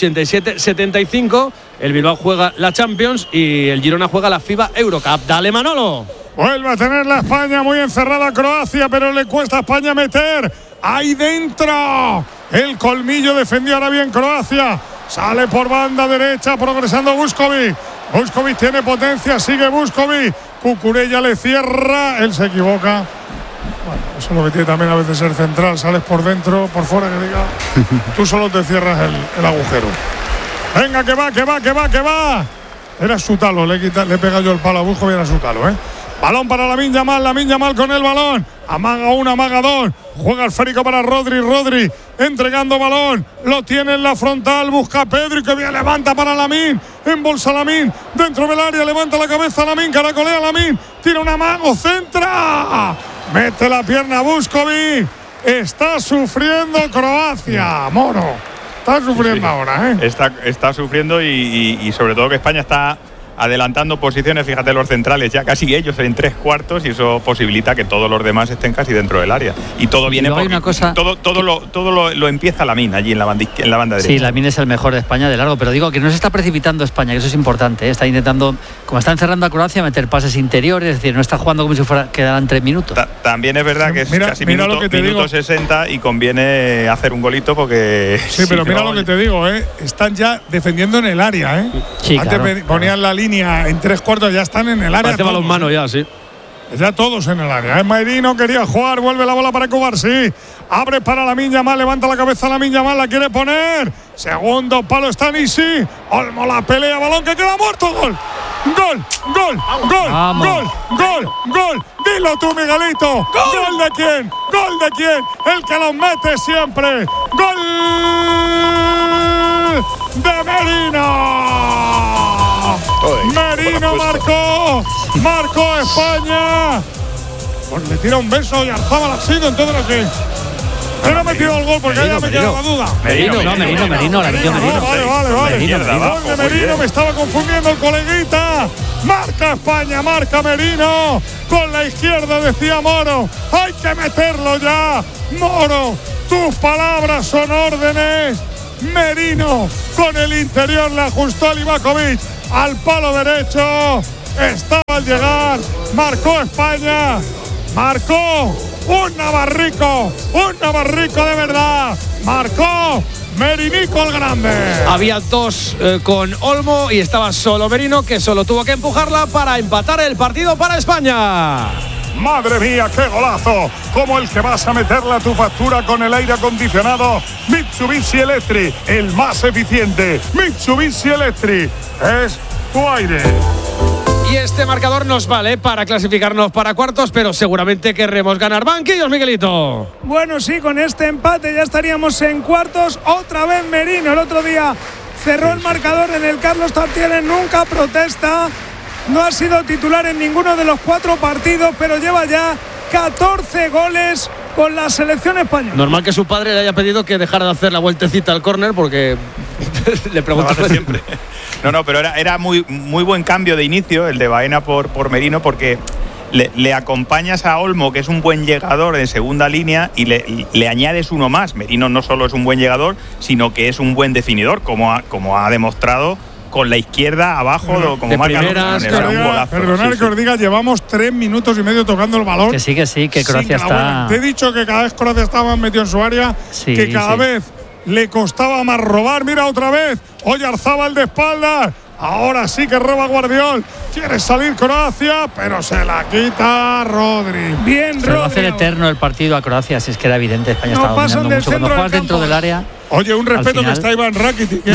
87-75. El Bilbao juega la Champions y el Girona juega la FIBA Eurocup. Dale, Manolo. Vuelve a tener la España muy encerrada a Croacia, pero le cuesta a España meter. Ahí dentro. El colmillo defendió ahora bien Croacia. Sale por banda derecha, progresando Vuskovic. Vuskovic tiene potencia, sigue Vuskovic. Cucurella le cierra, él se equivoca. Bueno, eso es lo que tiene también a veces ser central. Sales por dentro, por fuera, que diga. Tú solo te cierras el agujero. Venga, que va. Era su talo, le pega yo el palo a Vuskovic, era su talo, Balón para Lamine Yamal con el balón. Amaga uno, amaga dos. Juega el esférico para Rodri, entregando balón. Lo tiene en la frontal, busca a Pedri, que bien levanta para Lamine. Embolsa Lamine, dentro del área, levanta la cabeza Lamine, caracolea Lamine. Tira un amago, centra. Mete la pierna Vuskovic. Está sufriendo Croacia, Moro. Está sufriendo ahora, Está sufriendo y sobre todo que España está adelantando posiciones. Fíjate, los centrales ya casi ellos en 3/4 y eso posibilita que todos los demás estén casi dentro del área. Y todo viene porque una cosa todo lo empieza Lamine allí en la banda derecha. Sí, Lamine es el mejor de España de largo, pero digo que no se está precipitando España, que eso es importante. Está intentando, como está encerrando a Croacia, meter pases interiores, es decir, no está jugando como si quedaran 3 minutos. También es verdad que es casi minuto 60 y conviene hacer un golito porque... Sí, pero mira lo que te digo, están ya defendiendo en el área, Sí, antes claro. ponían la línea en 3/4, ya están en el área. Parece balonmano ya, sí. Ya todos en el área. Merino quería jugar, vuelve la bola para Cubarsí. Abre para Lamine Yamal, levanta la cabeza Lamine Yamal, la quiere poner. Segundo palo está Nisi. Olmo la pelea, balón que queda muerto. Gol. Gol. Dilo tú, Miguelito. ¿Gol de quién? El que los mete siempre. Gol de Merino. Merino marcó España. Pues le tira un beso y Arzabal ha sido en todo lo que ¿Quién ha metido el gol? Porque ahí me queda la duda. Merino, la metió Merino. Vale. Merino, me estaba confundiendo el coleguita. Marca España, marca Merino. Con la izquierda decía Moro. Hay que meterlo ya. Moro, tus palabras son órdenes. Merino con el interior le ajustó a Livakovic al palo derecho. Estaba al llegar. Marcó España. Marcó un navarrico de verdad. Marcó Merinico el grande. Había dos con Olmo y estaba solo Merino, que solo tuvo que empujarla para empatar el partido para España. Madre mía, qué golazo, como el que vas a meterle a tu factura con el aire acondicionado Mitsubishi Electric, el más eficiente. Mitsubishi Electric es tu aire. Y este marcador nos vale para clasificarnos para cuartos, pero seguramente querremos ganar. Banquillos, Miguelito. Bueno, sí, con este empate ya estaríamos en cuartos. Otra vez Merino, el otro día cerró el marcador en el Carlos Tartiere, nunca protesta. No ha sido titular en ninguno de los 4 partidos, pero lleva ya 14 goles con la selección española. Normal que su padre le haya pedido que dejara de hacer la vueltecita al córner, porque le pregunto siempre. No, pero era muy buen cambio de inicio el de Baena por Merino, porque le acompañas a Olmo, que es un buen llegador en segunda línea, y le añades uno más. Merino no solo es un buen llegador, sino que es un buen definidor, como ha demostrado con la izquierda abajo, como marca Perdonad que os diga, llevamos 3 minutos y medio tocando el balón. Que sí, que Croacia está. Te he dicho que cada vez Croacia estaba más metido en su área, que cada vez le costaba más robar. Mira otra vez, Oyarzábal de espaldas. Ahora sí que roba Guardiol. Quiere salir Croacia, pero se la quita Rodri. Bien, Rodri. Se va a hacer eterno el partido a Croacia, si es que era evidente. España estaba dominando mucho. Cuando juegas dentro del área. Oye, un respeto que está Iván Rakitic.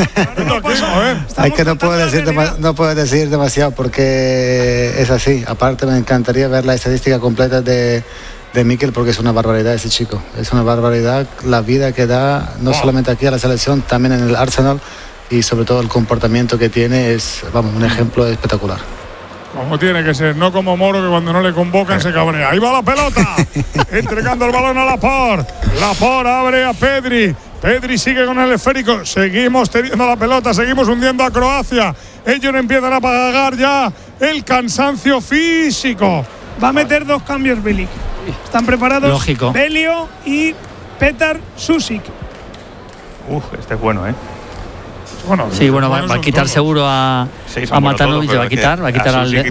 Hay que no puedo decir demasiado porque es así. Aparte me encantaría ver la estadística completa de Mikel, porque es una barbaridad ese chico. Es una barbaridad la vida que da, no solamente aquí a la selección, también en el Arsenal. Y sobre todo el comportamiento que tiene es, un ejemplo espectacular. Como tiene que ser, no como Moro, que cuando no le convocan se cabrea. Ahí va la pelota, entregando el balón a Laporte. Laporte abre a Pedri. Pedri sigue con el esférico. Seguimos teniendo la pelota, seguimos hundiendo a Croacia. Ellos empiezan a pagar ya el cansancio físico. Va a meter 2 cambios Bilic. Están preparados. Lógico. Belio y Petar Sušić. Este es bueno, va a quitar seguro a Matanovic, va a quitar al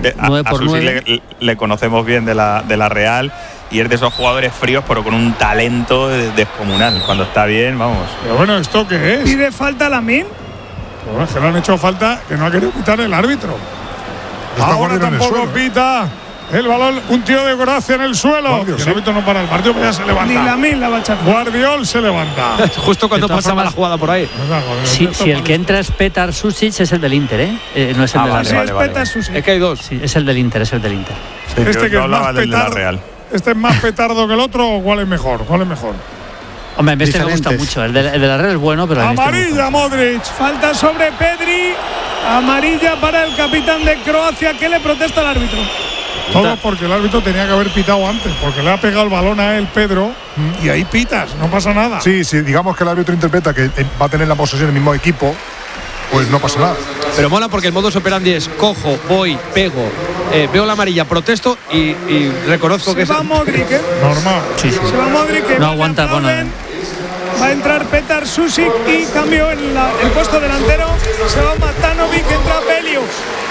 9x9. Le conocemos bien de la Real y es de esos jugadores fríos, pero con un talento descomunal. Cuando está bien, vamos. Pero bueno, ¿esto qué es? ¿Pide falta a Lamine? Bueno, es que le han hecho falta que no ha querido quitar el árbitro. Ahora tampoco pita. El balón, un tío de Croacia en el suelo. El árbitro no para el partido, pero ya se levanta. Ni Lamine la va a echar. Guardiol se levanta. Justo cuando pasaba la jugada por ahí. Si el que entra es Petar Sušić, es el del Inter, no es el de la Real. Es que hay 2. Sí, es el del Inter, Sí, este que es más petardo. ¿Este es más petardo que el otro o cuál es mejor? Hombre, a mí este me gusta mucho. El de la Real es bueno, pero amarilla Modric. Falta sobre Pedri. Amarilla para el capitán de Croacia, que le protesta al árbitro. Todo porque el árbitro tenía que haber pitado antes, porque le ha pegado el balón a él, Pedro, y ahí pitas, no pasa nada. Sí, digamos que el árbitro interpreta que va a tener la posesión del mismo equipo, pues no pasa nada. Pero mola porque el modus operandi es cojo, voy, pego, veo la amarilla, protesto y reconozco que se va Modric, normal. Sí. Se va Modric, no aguanta, va a entrar Petar Sušić y cambio en el puesto delantero. Se va Matanovic, entra Belio.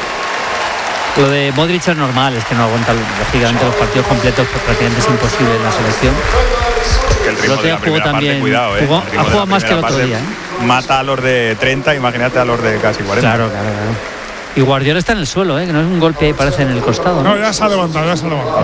Lo de Modric es normal, es que no aguanta lógicamente los partidos completos, pues prácticamente es imposible en la selección. El ritmo de la primera parte, cuidado, ha jugado más que el otro día. Mata a los de 30, imagínate a los de casi 40. Claro. Y Guardiola está en el suelo, que no es un golpe, parece en el costado. No, ya se ha levantado. Vale.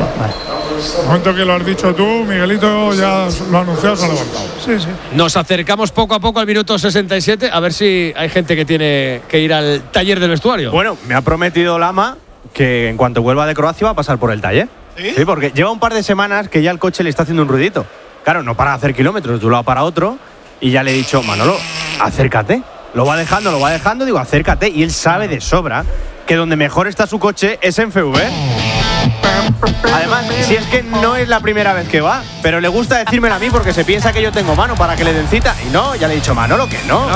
El momento que lo has dicho tú, Miguelito, ya lo ha anunciado, se ha levantado. Sí. Nos acercamos poco a poco al minuto 67, a ver si hay gente que tiene que ir al taller del vestuario. Bueno, me ha prometido Lama que en cuanto vuelva de Croacia va a pasar por el taller. Sí, porque lleva un par de semanas que ya el coche le está haciendo un ruidito. Claro, no para hacer kilómetros de un lado para otro. Y ya le he dicho, Manolo, acércate. Lo va dejando, digo, acércate. Y él sabe de sobra que donde mejor está su coche es en FV. Además, si es que no es la primera vez que va, pero le gusta decírmelo a mí porque se piensa que yo tengo mano para que le den cita. Y no, ya le he dicho Manolo que no.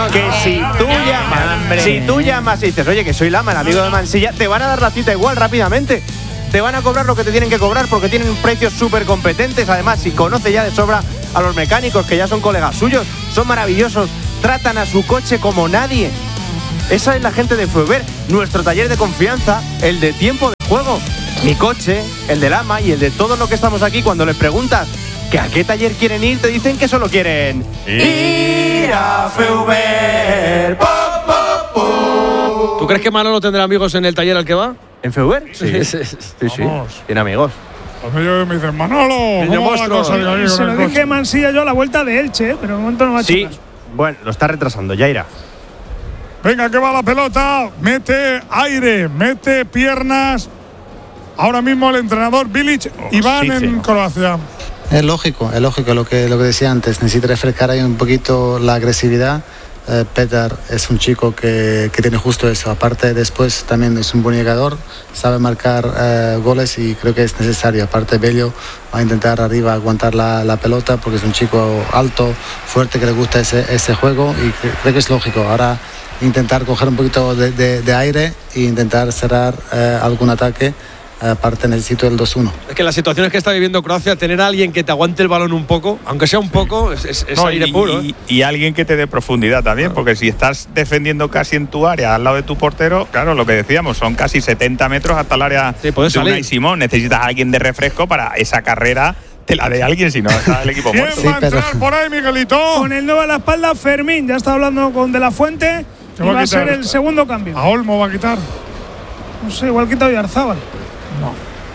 Si tú llamas y dices, oye, que soy Lama, el amigo de Mansilla, te van a dar la cita igual rápidamente. Te van a cobrar lo que te tienen que cobrar porque tienen precios súper competentes. Además, si conoce ya de sobra a los mecánicos, que ya son colegas suyos, son maravillosos, tratan a su coche como nadie. Esa es la gente de Feuber, nuestro taller de confianza, el de tiempo de juego. Mi coche, el de Lama y el de todos los que estamos aquí, cuando les preguntas que a qué taller quieren ir, te dicen que solo quieren ir a Feuber. ¿Tú crees que Manolo tendrá amigos en el taller al que va? ¿En Feuber? Sí. Tiene amigos. Ellos me dicen, Manolo, ¿cómo va la cosa? Se lo dije a Mansilla yo a la vuelta de Elche, pero de momento no va a Sí, bueno, lo está retrasando, ya irá. Venga, que va la pelota, mete aire, mete piernas. Ahora mismo el entrenador Bilic y van en Croacia. Es lógico lo que decía antes. Necesita refrescar ahí un poquito la agresividad. Petar es un chico que tiene justo eso. Aparte, después también es un buen llegador, sabe marcar goles y creo que es necesario. Aparte, Bello va a intentar arriba aguantar la pelota porque es un chico alto, fuerte, que le gusta ese juego y creo que es lógico. Ahora intentar coger un poquito de aire e intentar cerrar algún ataque. Aparte necesito el 2-1. Es que las situaciones que está viviendo Croacia, tener a alguien que te aguante el balón un poco, aunque sea un poco, es aire puro. Y alguien que te dé profundidad también, porque si estás defendiendo casi en tu área, al lado de tu portero, claro, lo que decíamos, son casi 70 metros hasta el área de Unai Simón. Necesitas a alguien de refresco para esa carrera. Te la de alguien, si no está el equipo muerto. ¿Quién va a entrar por ahí, Miguelito? Con el 9 a la espalda, Fermín. Ya está hablando con De La Fuente. Y va a ser el segundo cambio. ¿A Olmo va a quitar? No sé, igual quita Oyarzábal. No.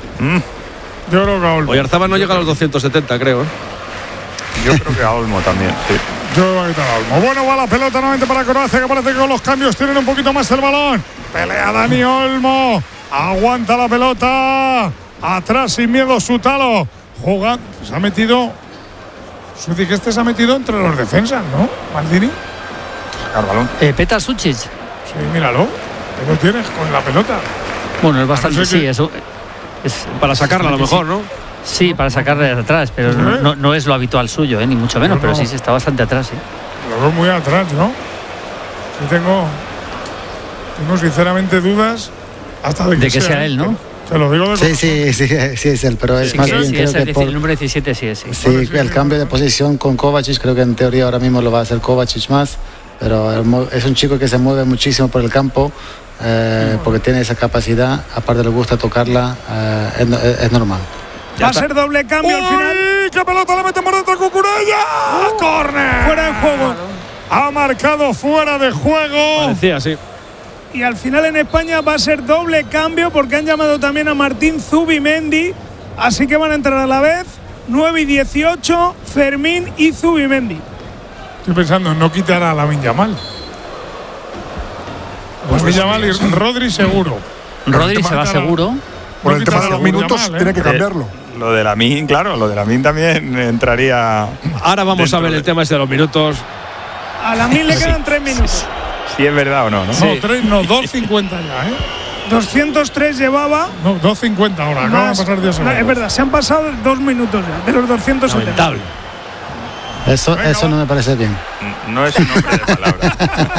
Yo creo que a Olmo. Oyarzábal no llega a los 270, creo. Yo creo que a Olmo también, sí. Yo voy a quitar a Olmo. Bueno, va la pelota nuevamente para Croacia, que parece que con los cambios tienen un poquito más el balón. Pelea Dani Olmo. Aguanta la pelota. Atrás sin miedo Sutalo. Jugando. Se ha metido. Suci, que se ha metido entre los defensas, ¿no? Maldini. Sacar balón. Petar Sucic. Sí, míralo. Ahí lo tienes con la pelota. Bueno, es bastante, sí, eso es para sacarla a lo mejor, ¿no? Sí, para sacarla de atrás, pero no es lo habitual suyo, ni mucho menos, pero sí está bastante atrás, sí. Lo veo muy atrás, ¿no? Sí, tengo sinceramente dudas hasta de que sea él, ¿no? Te lo digo de Sí, es él, pero es más bien creo que el número 17 sí es. Sí, el cambio de posición con Kovacic, creo que en teoría ahora mismo lo va a hacer Kovacic más, pero es un chico que se mueve muchísimo por el campo. Porque tiene esa capacidad, aparte le gusta tocarla, es normal. Va a ser doble cambio al final. ¡Qué pelota la mete por dentro Cucurella! ¡Córner! Fuera de juego. Ha marcado fuera de juego. Parecía, sí. Y al final en España va a ser doble cambio porque han llamado también a Martín Zubimendi. Así que van a entrar a la vez 9 y 18, Fermín y Zubimendi. Estoy pensando en no quitar a Lamine Yamal. Lamine Yamal y Rodri seguro. Rodri se va seguro. Por el tema de los minutos tiene que cambiarlo. Lo de Lamine, claro, lo de Lamine también entraría. Ahora vamos a ver el tema ese de los minutos. A Lamine le quedan 3 minutos. Si es verdad o no, ¿no? Sí. No, 3 no, 2.50 ya, 203 llevaba. No, 2.50 ahora, acaban de pasar 10 segundos. Es verdad, se han pasado 2 minutos ya, de los 270. Lamentable. Eso no me parece bien. No es un hombre de palabra.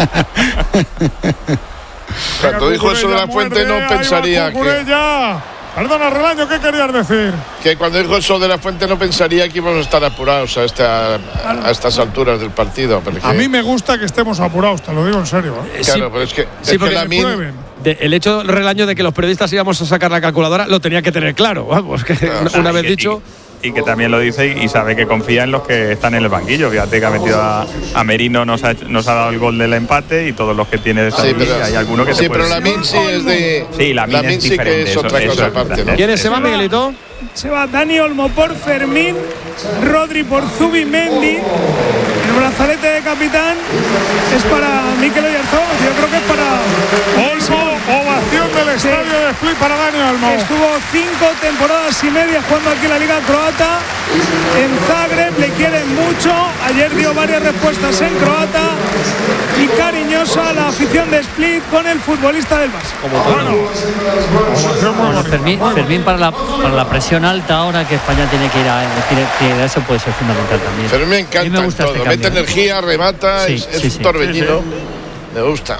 Cuando dijo eso de La Fuente no pensaría que… Perdona, Relaño, ¿qué querías decir? Que cuando dijo eso de La Fuente no pensaría que íbamos a estar apurados a estas alturas del partido. Porque… A mí me gusta que estemos apurados, te lo digo en serio. Claro, pero es que el hecho, Relaño, de que los periodistas íbamos a sacar la calculadora lo tenía que tener claro. Vamos, que una vez dicho… Y que también lo dice y sabe que confía en los que están en el banquillo. Fíjate que ha metido a Merino, nos ha dado el gol del empate y todos los que tiene de esa hay alguno que sí, pero Lamine sí es de… Sí, Lamine sí que es otra cosa aparte, ¿no? ¿Quiénes se van, Miguelito? Se va Dani Olmo por Fermín, Rodri por Zubimendi. El brazalete de capitán es para Mikel Oyarzabal. Yo creo que es para Olmo o inauguración del estadio de Split para Dani Olmo. Estuvo 5 temporadas y media jugando aquí en la Liga Croata. En Zagreb le quieren mucho. Ayer dio varias respuestas en croata. Y cariñosa la afición de Split con el futbolista del Barça. Fermín para la presión alta ahora que España tiene que ir a eso puede ser fundamental también. Fermín me encanta, me gusta todo. Mete energía, remata, es un torbellino. Me gusta.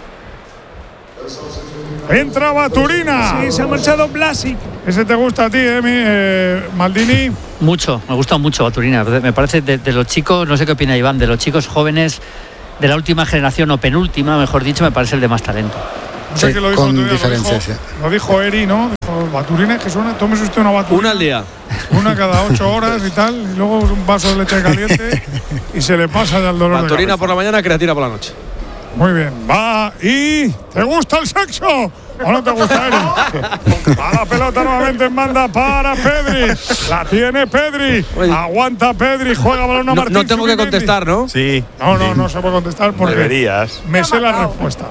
Entra Baturina. Sí, se ha marchado Blasic. Ese te gusta a ti, Maldini. Mucho, me gusta mucho Baturina. Me parece de los chicos, no sé qué opina Iván, de los chicos jóvenes de la última generación o penúltima, mejor dicho, me parece el de más talento. No sé que lo dijo con diferencia, sí. Lo dijo Eri, ¿no? Dijo, Baturina, que suena, tómese usted una baturina. Una al día. Una cada 8 horas y tal, y luego un vaso de leche caliente y se le pasa ya el dolor. Baturina por la mañana, creatina por la noche. Muy bien, va. ¿Y te gusta el sexo? ¿O no te gusta, Eri? Va la pelota nuevamente en banda para Pedri. La tiene Pedri. Aguanta Pedri, juega balón a Martín. No tengo que contestar, ¿no? Sí. No se puede contestar porque deberías. Me sé la respuesta.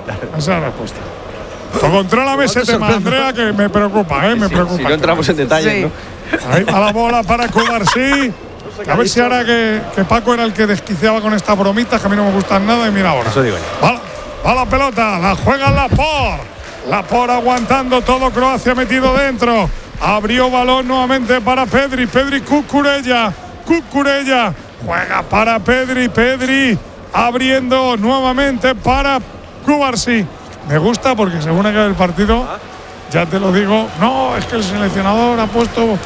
Contrólame ese tema, Andrea, que me preocupa, me preocupa. Si no entramos en detalle, ¿no? Ahí va la bola para Cubarsí. A ver si ahora que Paco era el que desquiciaba con estas bromitas, que a mí no me gustan nada, y mira ahora. Eso digo yo. Va la pelota, la juega Lapor aguantando todo, Croacia metido dentro. Abrió balón nuevamente para Pedri. Pedri Cucurella. Juega para Pedri abriendo nuevamente para Cubarsí. Me gusta porque según acabe el partido, ya te lo digo, no, es que el seleccionador ha puesto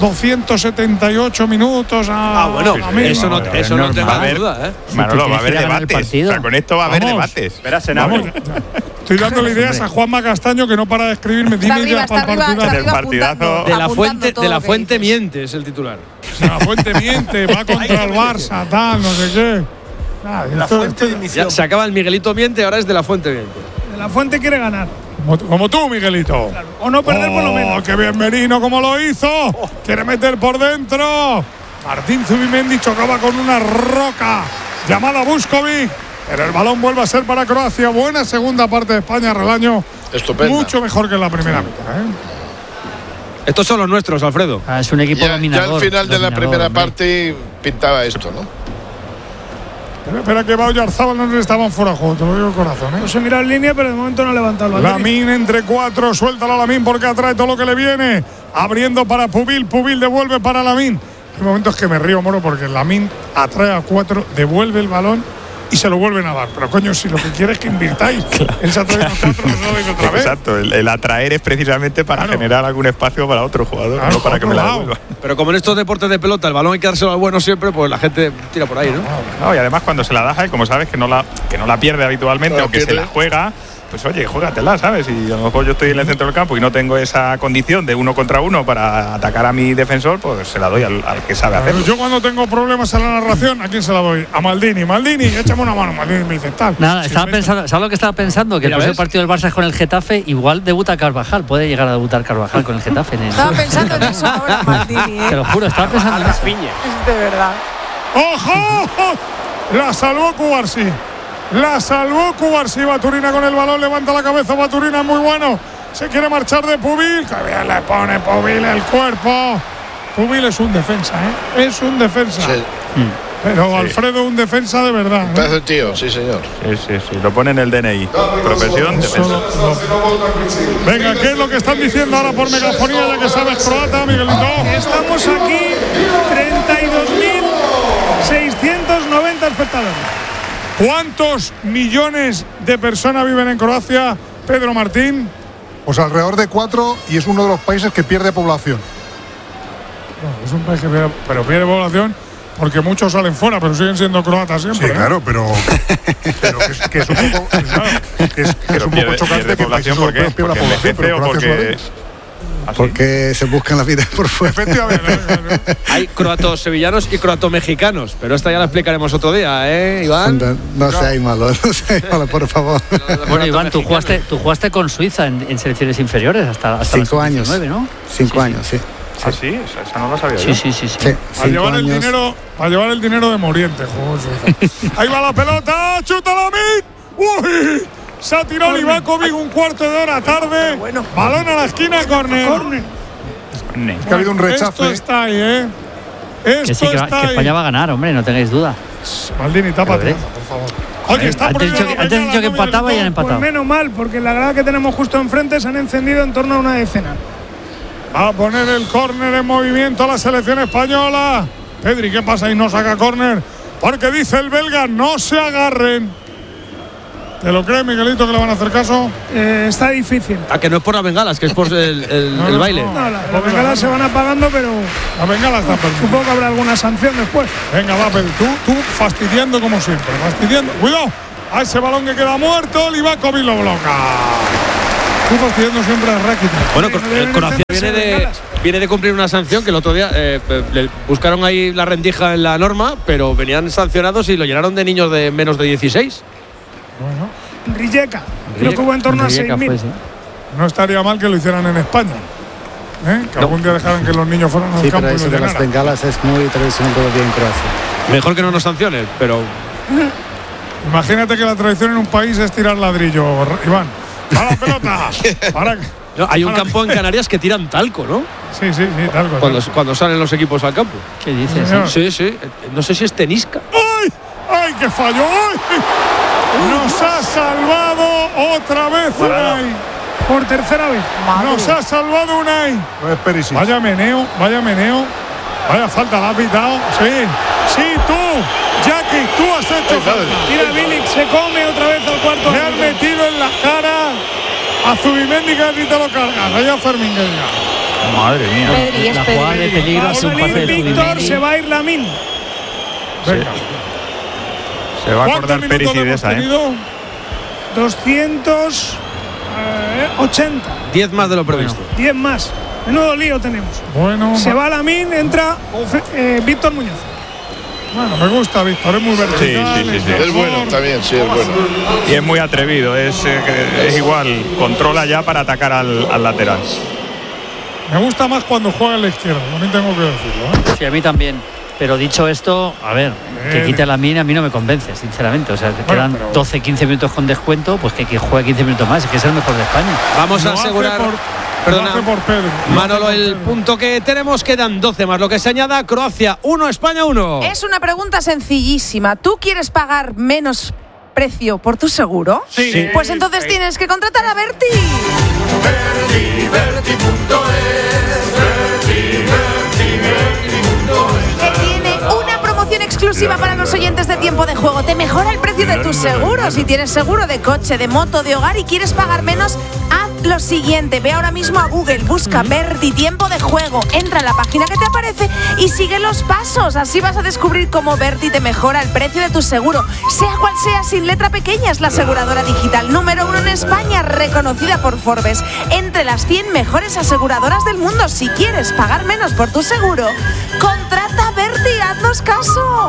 278 minutos bueno, eso no tenga duda, Manolo, va a haber debates. O sea, con esto va a haber debates. Estoy dándole ideas a Juanma Castaño, que no para de escribirme. Dime ideas para el partidazo. El partidazo. De la fuente miente es el titular. De la fuente miente, va contra el Barça, tal, no sé qué. La fuente de emisión. Se acaba el Miguelito miente, ahora es de la fuente miente. De la fuente quiere ganar. Como tú, Miguelito. Claro. O no perder por lo menos. ¡Qué bien Merino como lo hizo! Quiere meter por dentro. Martín Zubimendi chocaba con una roca llamada Vuskovic. Pero el balón vuelve a ser para Croacia. Buena segunda parte de España, Relaño. Estupenda. Mucho mejor que en la primera mitad. Estos son los nuestros, Alfredo. Es un equipo dominador. Ya al final de la primera parte pintaba esto, ¿no? Espera que va Oyarzábal, no estaban fuera de juego, te lo digo de corazón. No se mira en línea, pero de momento no ha levantado el balón. Lamín entre 4, suéltalo a Lamín porque atrae todo lo que le viene. Abriendo para Pubil devuelve para Lamín. Hay momentos que me río, Moro, porque Lamín atrae a 4, devuelve el balón y se lo vuelven a dar. Pero coño, si lo que quieres es que invirtáis, él se atrae a 4, no lo dice otra vez. Exacto, el atraer es precisamente para generar algún espacio para otro jugador, no para que me la devuelva. Pero como en estos deportes de pelota el balón hay que dárselo al bueno siempre, pues la gente tira por ahí, ¿no? No, y además cuando se la das, como sabes que no la pierde habitualmente, aunque se la juega, pues oye, juégatela, ¿sabes? Y a lo mejor yo estoy en el centro del campo y no tengo esa condición de 1 contra 1 para atacar a mi defensor, pues se la doy al que sabe hacerlo. Yo cuando tengo problemas en la narración, ¿a quién se la doy? A Maldini. Maldini, échame una mano. Maldini me dice tal. Nada, estaba pensando, ¿sabes lo que estaba pensando? Que el próximo partido del Barça es con el Getafe, igual debuta Carvajal, puede llegar a debutar Carvajal con el Getafe. Estaba pensando en eso ahora, Maldini. Te lo juro, estaba pensando en eso. Es de verdad. ¡Ojo! La salvó Cubarsí. Baturina con el balón, levanta la cabeza. Baturina es muy bueno. Se quiere marchar de Pubil. Que bien le pone Pubil el cuerpo. Pubil es un defensa, Es un defensa. Sí. Pero Alfredo, un defensa de verdad. Pedazo de tío, sí, señor. Sí. Lo pone en el DNI. Profesión, defensa. Venga, ¿qué es lo que están diciendo ahora por megafonía, ya que sabes croata, Miguelito? Estamos aquí, 32.690 espectadores. ¿Cuántos millones de personas viven en Croacia, Pedro Martín? Pues alrededor de 4, y es uno de los países que pierde población. No, es un país que pierde población porque muchos salen fuera, pero siguen siendo croatas siempre. Sí, claro, pero que es un poco, es un poco chocante que población porque pierda población, pero porque se buscan la vida por fuera. Efectivamente. Hay croatos sevillanos y croato-mexicanos, pero esta ya la explicaremos otro día, Iván. No seáis malos, por favor. Bueno, Iván, tú jugaste con Suiza en selecciones inferiores hasta 5 años, 19, ¿no? 5 años, sí. ¿Ah, sí? Esa no lo sabía yo. Sí. A llevar el dinero de Moriente, jugó Suiza. Ahí va la pelota, chuta Lamín. ¡Uy! Se ha tirado Livakovic un cuarto de hora tarde. Balón a la esquina, córner. Es que ha habido un rechazo. Esto está ahí, ¿eh? Que sí, que España va a ganar, hombre, no tengáis duda. Maldini, tápate, por favor. Oye, está antes dicho que empataba y han empatado. Pues menos mal, porque la grada que tenemos justo enfrente se han encendido en torno a una decena. Va a poner el córner en movimiento la selección española. Pedri, ¿qué pasa? Y no saca córner. Porque dice el belga, no se agarren. ¿Te lo crees, Miguelito, que le van a hacer caso? Está difícil. Que no es por las bengalas, que es por el baile. No, las bengalas se van apagando, pero las bengalas están perdidas. Supongo que habrá alguna sanción después. Venga, va, Pedri, tú fastidiando como siempre. Fastidiando. Cuidado. A ese balón que queda muerto, Livakovic lo bloca. Tú fastidiando siempre a Rakitic. Bueno, Croacia viene de cumplir una sanción que el otro día le buscaron ahí la rendija en la norma, pero venían sancionados y lo llenaron de niños de menos de 16. Bueno. Rijeka, creo que hubo en torno a 6.000. No estaría mal que lo hicieran en España. Que algún día dejaran que los niños fueran al campo pero y lo eso de las llenaran. bengalas es muy tradicional todavía en Croacia. Mejor que no nos sancionen, pero... Imagínate que la tradición en un país es tirar ladrillo, Iván. ¡A la pelota! No, hay un campo en Canarias que tiran talco, ¿no? Sí, talco. Cuando salen los equipos al campo. ¿Qué dices? Sí. No sé si es tenisca. ¡Ay, que falló! ¡Ay! Nos ha salvado otra vez Unai. Por tercera vez. Nos ha salvado Unai. Vaya meneo. Vaya falta, la ha pitado. Sí, tú. Jackie, tú has hecho falta. Mira, Bilic se come otra vez al cuarto. Le han metido en la cara a Zubimendi, que ni te lo cargas. Allá Fermín. Madre mía. Pedri, la jugada de peligro ha sido un pase de Víctor, se va a ir Lamine. Venga. Se va a acordar Perisic de esa, 280. 10 más de lo previsto. 10 más. Menudo lío tenemos. Bueno. Se va Lamine, entra Víctor Muñoz. Bueno, me gusta Víctor, es muy vertical. Sí. Es bueno también, sí, es bueno. Y es muy atrevido, es igual, controla ya para atacar al lateral. Me gusta más cuando juega en la izquierda, también tengo que decirlo. Sí, a mí también. Pero dicho esto, a ver, que quite la mina a mí no me convence, sinceramente. O sea, te quedan 12-15 minutos con descuento, pues que juegue 15 minutos más, es que es el mejor de España. Vamos a asegurar, Manolo, el punto que tenemos, quedan 12 más. Lo que se añada, Croacia 1, España 1. Es una pregunta sencillísima. ¿Tú quieres pagar menos precio por tu seguro? Sí. Pues entonces tienes que contratar a Berti. Exclusiva para los oyentes de Tiempo de Juego. Te mejora el precio de tu seguro. Si tienes seguro de coche, de moto, de hogar y quieres pagar menos, haz lo siguiente. Ve ahora mismo a Google, busca Verdi Tiempo de Juego, entra en la página que te aparece y sigue los pasos. Así vas a descubrir cómo Verdi te mejora el precio de tu seguro. Sea cual sea, sin letra pequeña, es la aseguradora digital número 1 en España, reconocida por Forbes entre las 100 mejores aseguradoras del mundo. Si quieres pagar menos por tu seguro, contrata a Verdi, haznos caso.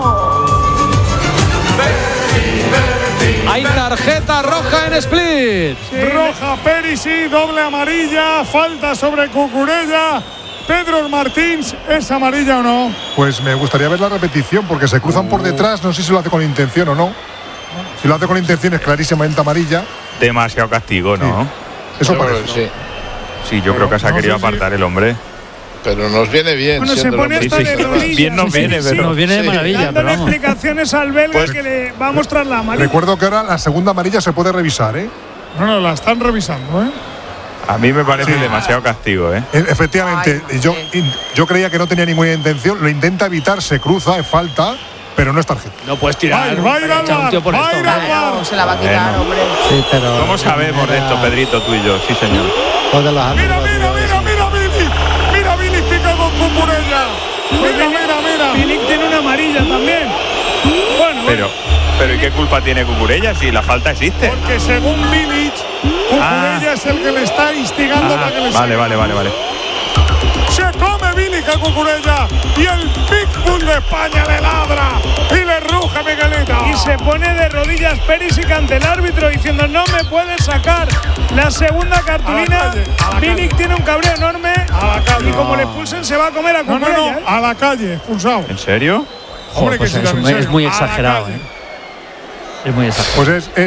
Hay tarjeta roja en Split. Roja Perisic, doble amarilla, falta sobre Cucurella. Pedro Martins, ¿es amarilla o no? Pues me gustaría ver la repetición porque se cruzan por detrás, no sé si lo hace con intención o no. Si lo hace con intención es clarísimamente amarilla. Demasiado castigo, ¿no? Sí. Eso parece. Sí, yo creo que se ha querido apartar el hombre. Pero nos viene bien. Bueno, se pone hasta de rodillas. Bien nos viene, pero nos viene de maravilla. Dándole explicaciones al belga que le va a mostrar la amarilla. Recuerdo que ahora la segunda amarilla se puede revisar, ¿eh? No, la están revisando, ¿eh? A mí me parece demasiado castigo, ¿eh? Efectivamente, yo creía que no tenía ninguna intención, lo intenta evitar, se cruza, es falta, pero no es tarjeta. No puedes tirar. Va a ir al bar, se la va a quitar, hombre. Sí, pero ¿Cómo sabemos de esto, Pedrito, tú y yo? Sí, señor. Mira, Billy pica con Cucurella. Mira. Bilic tiene una amarilla también. Bueno. Pero ¿y qué culpa tiene Cucurella si la falta existe? Porque según Bilic, Cucurella es el que le está instigando para que le Vale. Se come Bilic a Cucurella y el Pitbull de España le ladra y le ruge Miguelito. Y se pone de rodillas Perisic ante el árbitro diciendo no me puedes sacar la segunda cartulina. Bilic tiene un cabreo enorme y como le expulsen se va a comer a Cucurella. A la calle, expulsado. ¿En serio? Hombre, pues que es muy exagerado, ¿eh? Es muy exagerado. Pues es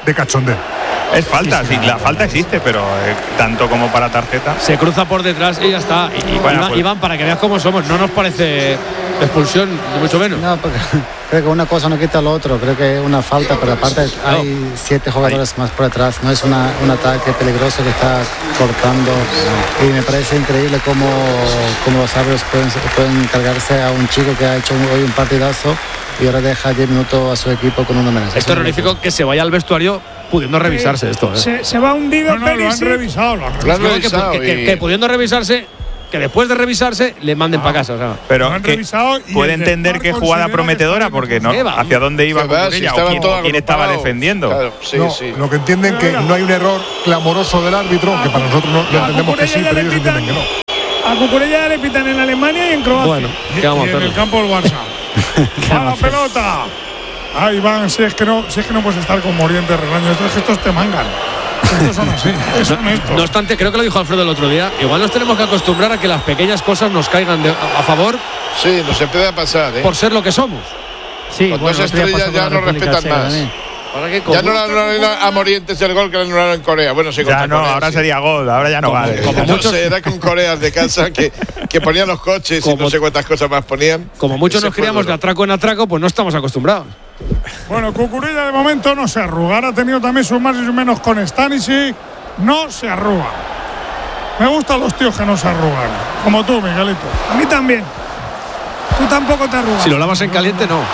de cachondeo. Es falta, sí, la falta existe, pero tanto como para tarjeta. Se cruza por detrás y ya está. Y Bueno, pues- Iván, para que veas cómo somos, no nos parece expulsión, ni mucho menos. No, porque creo que una cosa no quita lo otro. Creo que es una falta, pero aparte hay 7 jugadores más por detrás. No es un ataque peligroso que está cortando. Y me parece increíble cómo los árbitros pueden encargarse a un chico que ha hecho hoy un partidazo y ahora deja 10 minutos a su equipo con uno menos. Es terrorífico que se vaya al vestuario pudiendo revisarse esto. Se va hundido. No, lo han revisado. Que pudiendo revisarse, que después de revisarse le manden para casa. O sea. Pero han que revisado y puede el entender VAR que jugada considera que prometedora, porque no, hacia dónde iba Cucurella o quién estaba defendiendo. Claro, Lo que entienden que no hay un error clamoroso del árbitro, que para nosotros no entendemos que sí, pero ellos entienden que no. A Cucurella le pitan en Alemania y en Croacia. Bueno, ¿qué vamos a en hacer? el campo del Barça. ¡A la pelota! Ahí van, si es que no puedes estar con Morientes, Relaño. Estos te mangan. Estos son así. Son estos. No obstante, creo que lo dijo Alfredo el otro día. Igual nos tenemos que acostumbrar a que las pequeñas cosas nos caigan a favor. Sí, nos empieza a pasar, por ser lo que somos. Sí, con dos estrellas ya no respetan más. Ya no le anularon a Morientes el gol que le anularon en Corea. Bueno, sí, Ya no, Corea, ahora sí. sería gol, ahora ya no vale. No sé, era con Corea de casa que ponían los coches y no sé cuántas cosas más ponían. Como muchos Ese nos fue criamos de duro. atraco en atraco, pues no estamos acostumbrados. Bueno, Cucurella de momento no se arruga. Ahora ha tenido también sus más y sus menos con Stanisic. No se arruga. Me gustan los tíos que no se arrugan. Como tú, Miguelito. A mí también. Tú tampoco te arrugas. Si lo lavas en caliente, no.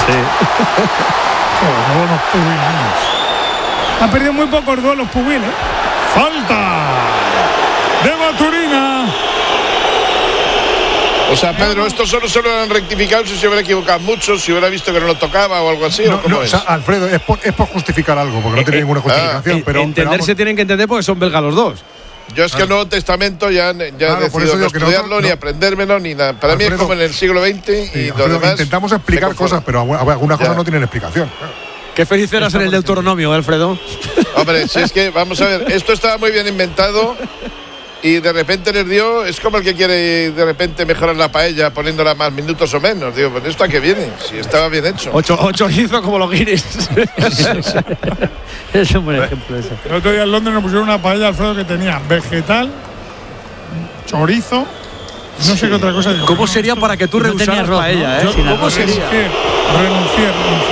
Qué buenos pubilos. Ha perdido muy pocos duelos Pubil, Falta de Maturina. O sea, Pedro, esto solo se lo han rectificado si se hubiera equivocado mucho, si hubiera visto que no lo tocaba o algo así. ¿o cómo O es? sea, Alfredo, es por justificar algo, porque no tiene ninguna justificación. pero Entenderse tienen que entender porque son belgas los dos. Yo es que el Nuevo Testamento ya he Claro, por decidido eso no digo que estudiarlo nosotros ni no- aprendérmelo ni nada. Para mí es Alfredo, como en el siglo XX y lo Alfredo, demás. intentamos explicar cosas, pero algunas cosas no tienen explicación. Qué feliz eras en el Deuteronomio, Alfredo. Hombre, si es que, vamos a ver, esto estaba muy bien inventado y de repente les dio, es como el que quiere de repente mejorar la paella poniéndola más minutos o menos. Digo, pues esto a qué viene, si estaba bien hecho. Ocho hizo como los guiris. Es un buen ejemplo ese. El otro día en Londres nos pusieron una paella, Alfredo, que tenía vegetal, chorizo, no sé qué otra cosa. Digo, ¿Cómo sería para que tú no tenía rehusaras arroz, paella, ¿no? eh? Sin ¿Cómo arroz. sería? Renuncié.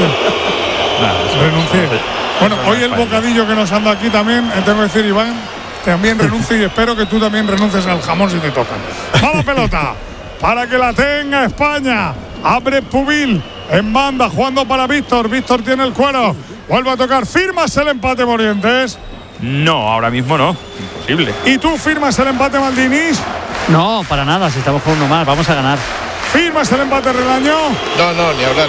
Bueno, hoy el bocadillo que nos anda aquí también, tengo que decir, Iván, también renuncio y espero que tú también renuncies al jamón si te tocan. Va la pelota para que la tenga España. Abre Pubil en banda, jugando para Víctor. Víctor tiene el cuero. Vuelve a tocar. ¿Firmas el empate, Morientes? No, ahora mismo no. Imposible. ¿Y tú firmas el empate, Maldinis? No, para nada, si estamos con uno más, vamos a ganar. ¿Firmas el empate, Relaño? No, ni hablar.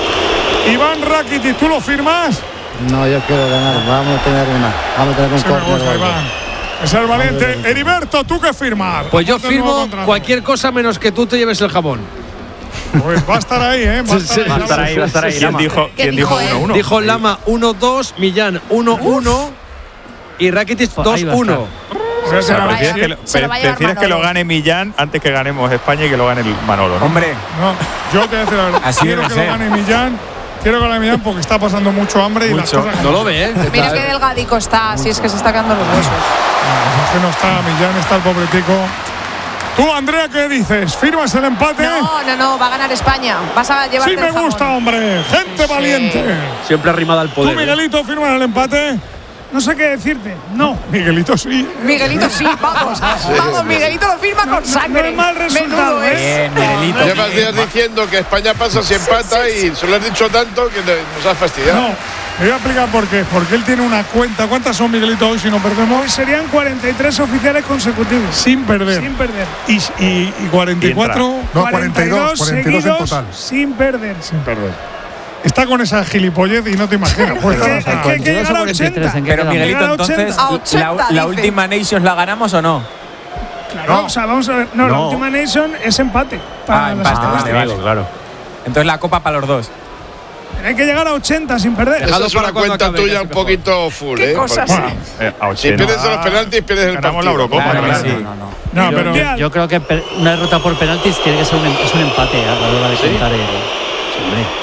Iván Rakitic, ¿tú lo firmas? No, yo quiero ganar. Vamos a tener un Se me gusta, córner. Iván. Es el valiente. Heriberto, ¿tú qué firmas? Pues yo Aparte del nuevo firmo contrato. cualquier cosa menos que tú te lleves el jamón. Pues va a estar ahí, ¿eh? Va a estar ahí. ¿Quién dijo 1-1? Dijo Lama 1-2, Millán 1-1 y Rakitic Ahí va a 2-1. O sea, vaya- se lo va a llevar prefieres que lo Manolo. gane Millán antes que ganemos España y que lo gane el Manolo, ¿no? Hombre, No, yo te voy a decir algo. Así Quiero debe que lo ser. gane Millán. Quiero que lo gane Millán porque está pasando mucho hambre y las Mucho. cosas. No lo ve, ¿eh? Mira qué delgadico está, si es que se está quedando los huesos. Es que no está Millán, está el pobretico. Tú, Andrea, ¿qué dices? ¿Firmas el empate? No, va a ganar España. Vas a llevarte Sí me el jamón. gusta, hombre. Gente valiente. Siempre arrimada al ¿Tú, poder. Miguelito, firmas el empate? No sé qué decirte. No. Miguelito sí. Miguelito sí, vamos. Vamos, Miguelito lo firma con sangre. no es mal resultado, Menudo ¿eh? es. bien, Miguelito. Llevas días diciendo que España pasa si empata y se lo has dicho tanto que nos has fastidiado. No, te voy a explicar por qué. Porque él tiene una cuenta. ¿Cuántas son, Miguelito, hoy si no Hoy perdemos? serían 43 oficiales consecutivos. Sin perder. Sin perder. Y 44 No, 42 seguidos en total. sin perder. sin perder. Está con esa gilipollez y no te imaginas. Pues, Es que hay que llegar a 80. ¿en qué Pero quedamos? Miguelito, Llegar a entonces, 80. A 80, la dice. última Nations la ganamos o no? Claro, o sea, vamos a ver. No, la No. última Nation es empate. Para las empate, estadísticas. vale. Claro. Entonces la copa para los dos. Pero hay que llegar a 80 sin perder. Esa Dejadlo es una para cuando cuenta acabe, tuya casi un mejor. poquito full, ¿Qué ¿eh? cosas? Porque A si 80. pierdes en los penaltis, pierdes el Ganamos partido. la Eurocopa. Claro que ¿no? sí. No, Yo- pero yo creo que una derrota por penaltis tiene que ser es un empate a la hora de contar el. Hombre.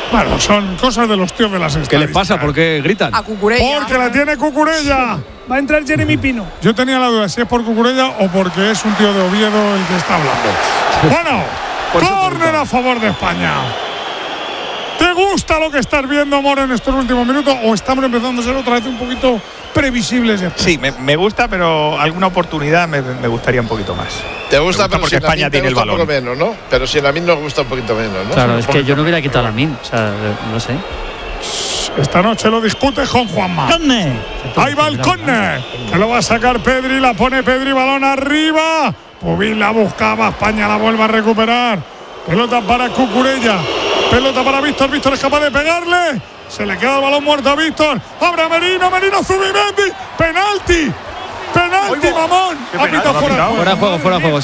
Bueno, son cosas de los tíos de las estadísticas. ¿Qué les pasa? ¿Por qué gritan? A Cucurella. Porque la tiene Cucurella. Va a entrar Jeremy Pino. Yo tenía la duda si es por Cucurella o porque es un tío de Oviedo el que está hablando. Bueno, córner a favor de España. ¿Te gusta lo que estás viendo, Moro, en estos últimos minutos? ¿O estamos empezando a ser otra vez un poquito previsibles? Sí, me gusta, pero alguna oportunidad me gustaría un poquito más. Te gusta, pero porque si España tiene el balón. Un poco menos, ¿no? Pero si a mí nos gusta un poquito menos, ¿no? Claro, es que yo no hubiera quitado a mí. O sea, no sé. Esta noche lo discute con Juanma. Ahí va el córner. Que lo va a sacar Pedri. La pone Pedri. Balón arriba. Pubil la buscaba. España la vuelve a recuperar. Pelota para Cucurella. Pelota para Víctor. Víctor es capaz de pegarle. Se le queda el balón muerto a Víctor. Abre Merino. Merino Zubimendi. Penalti. Penalti, mamón. Ha pitado fuera de juego. Fuera de juego,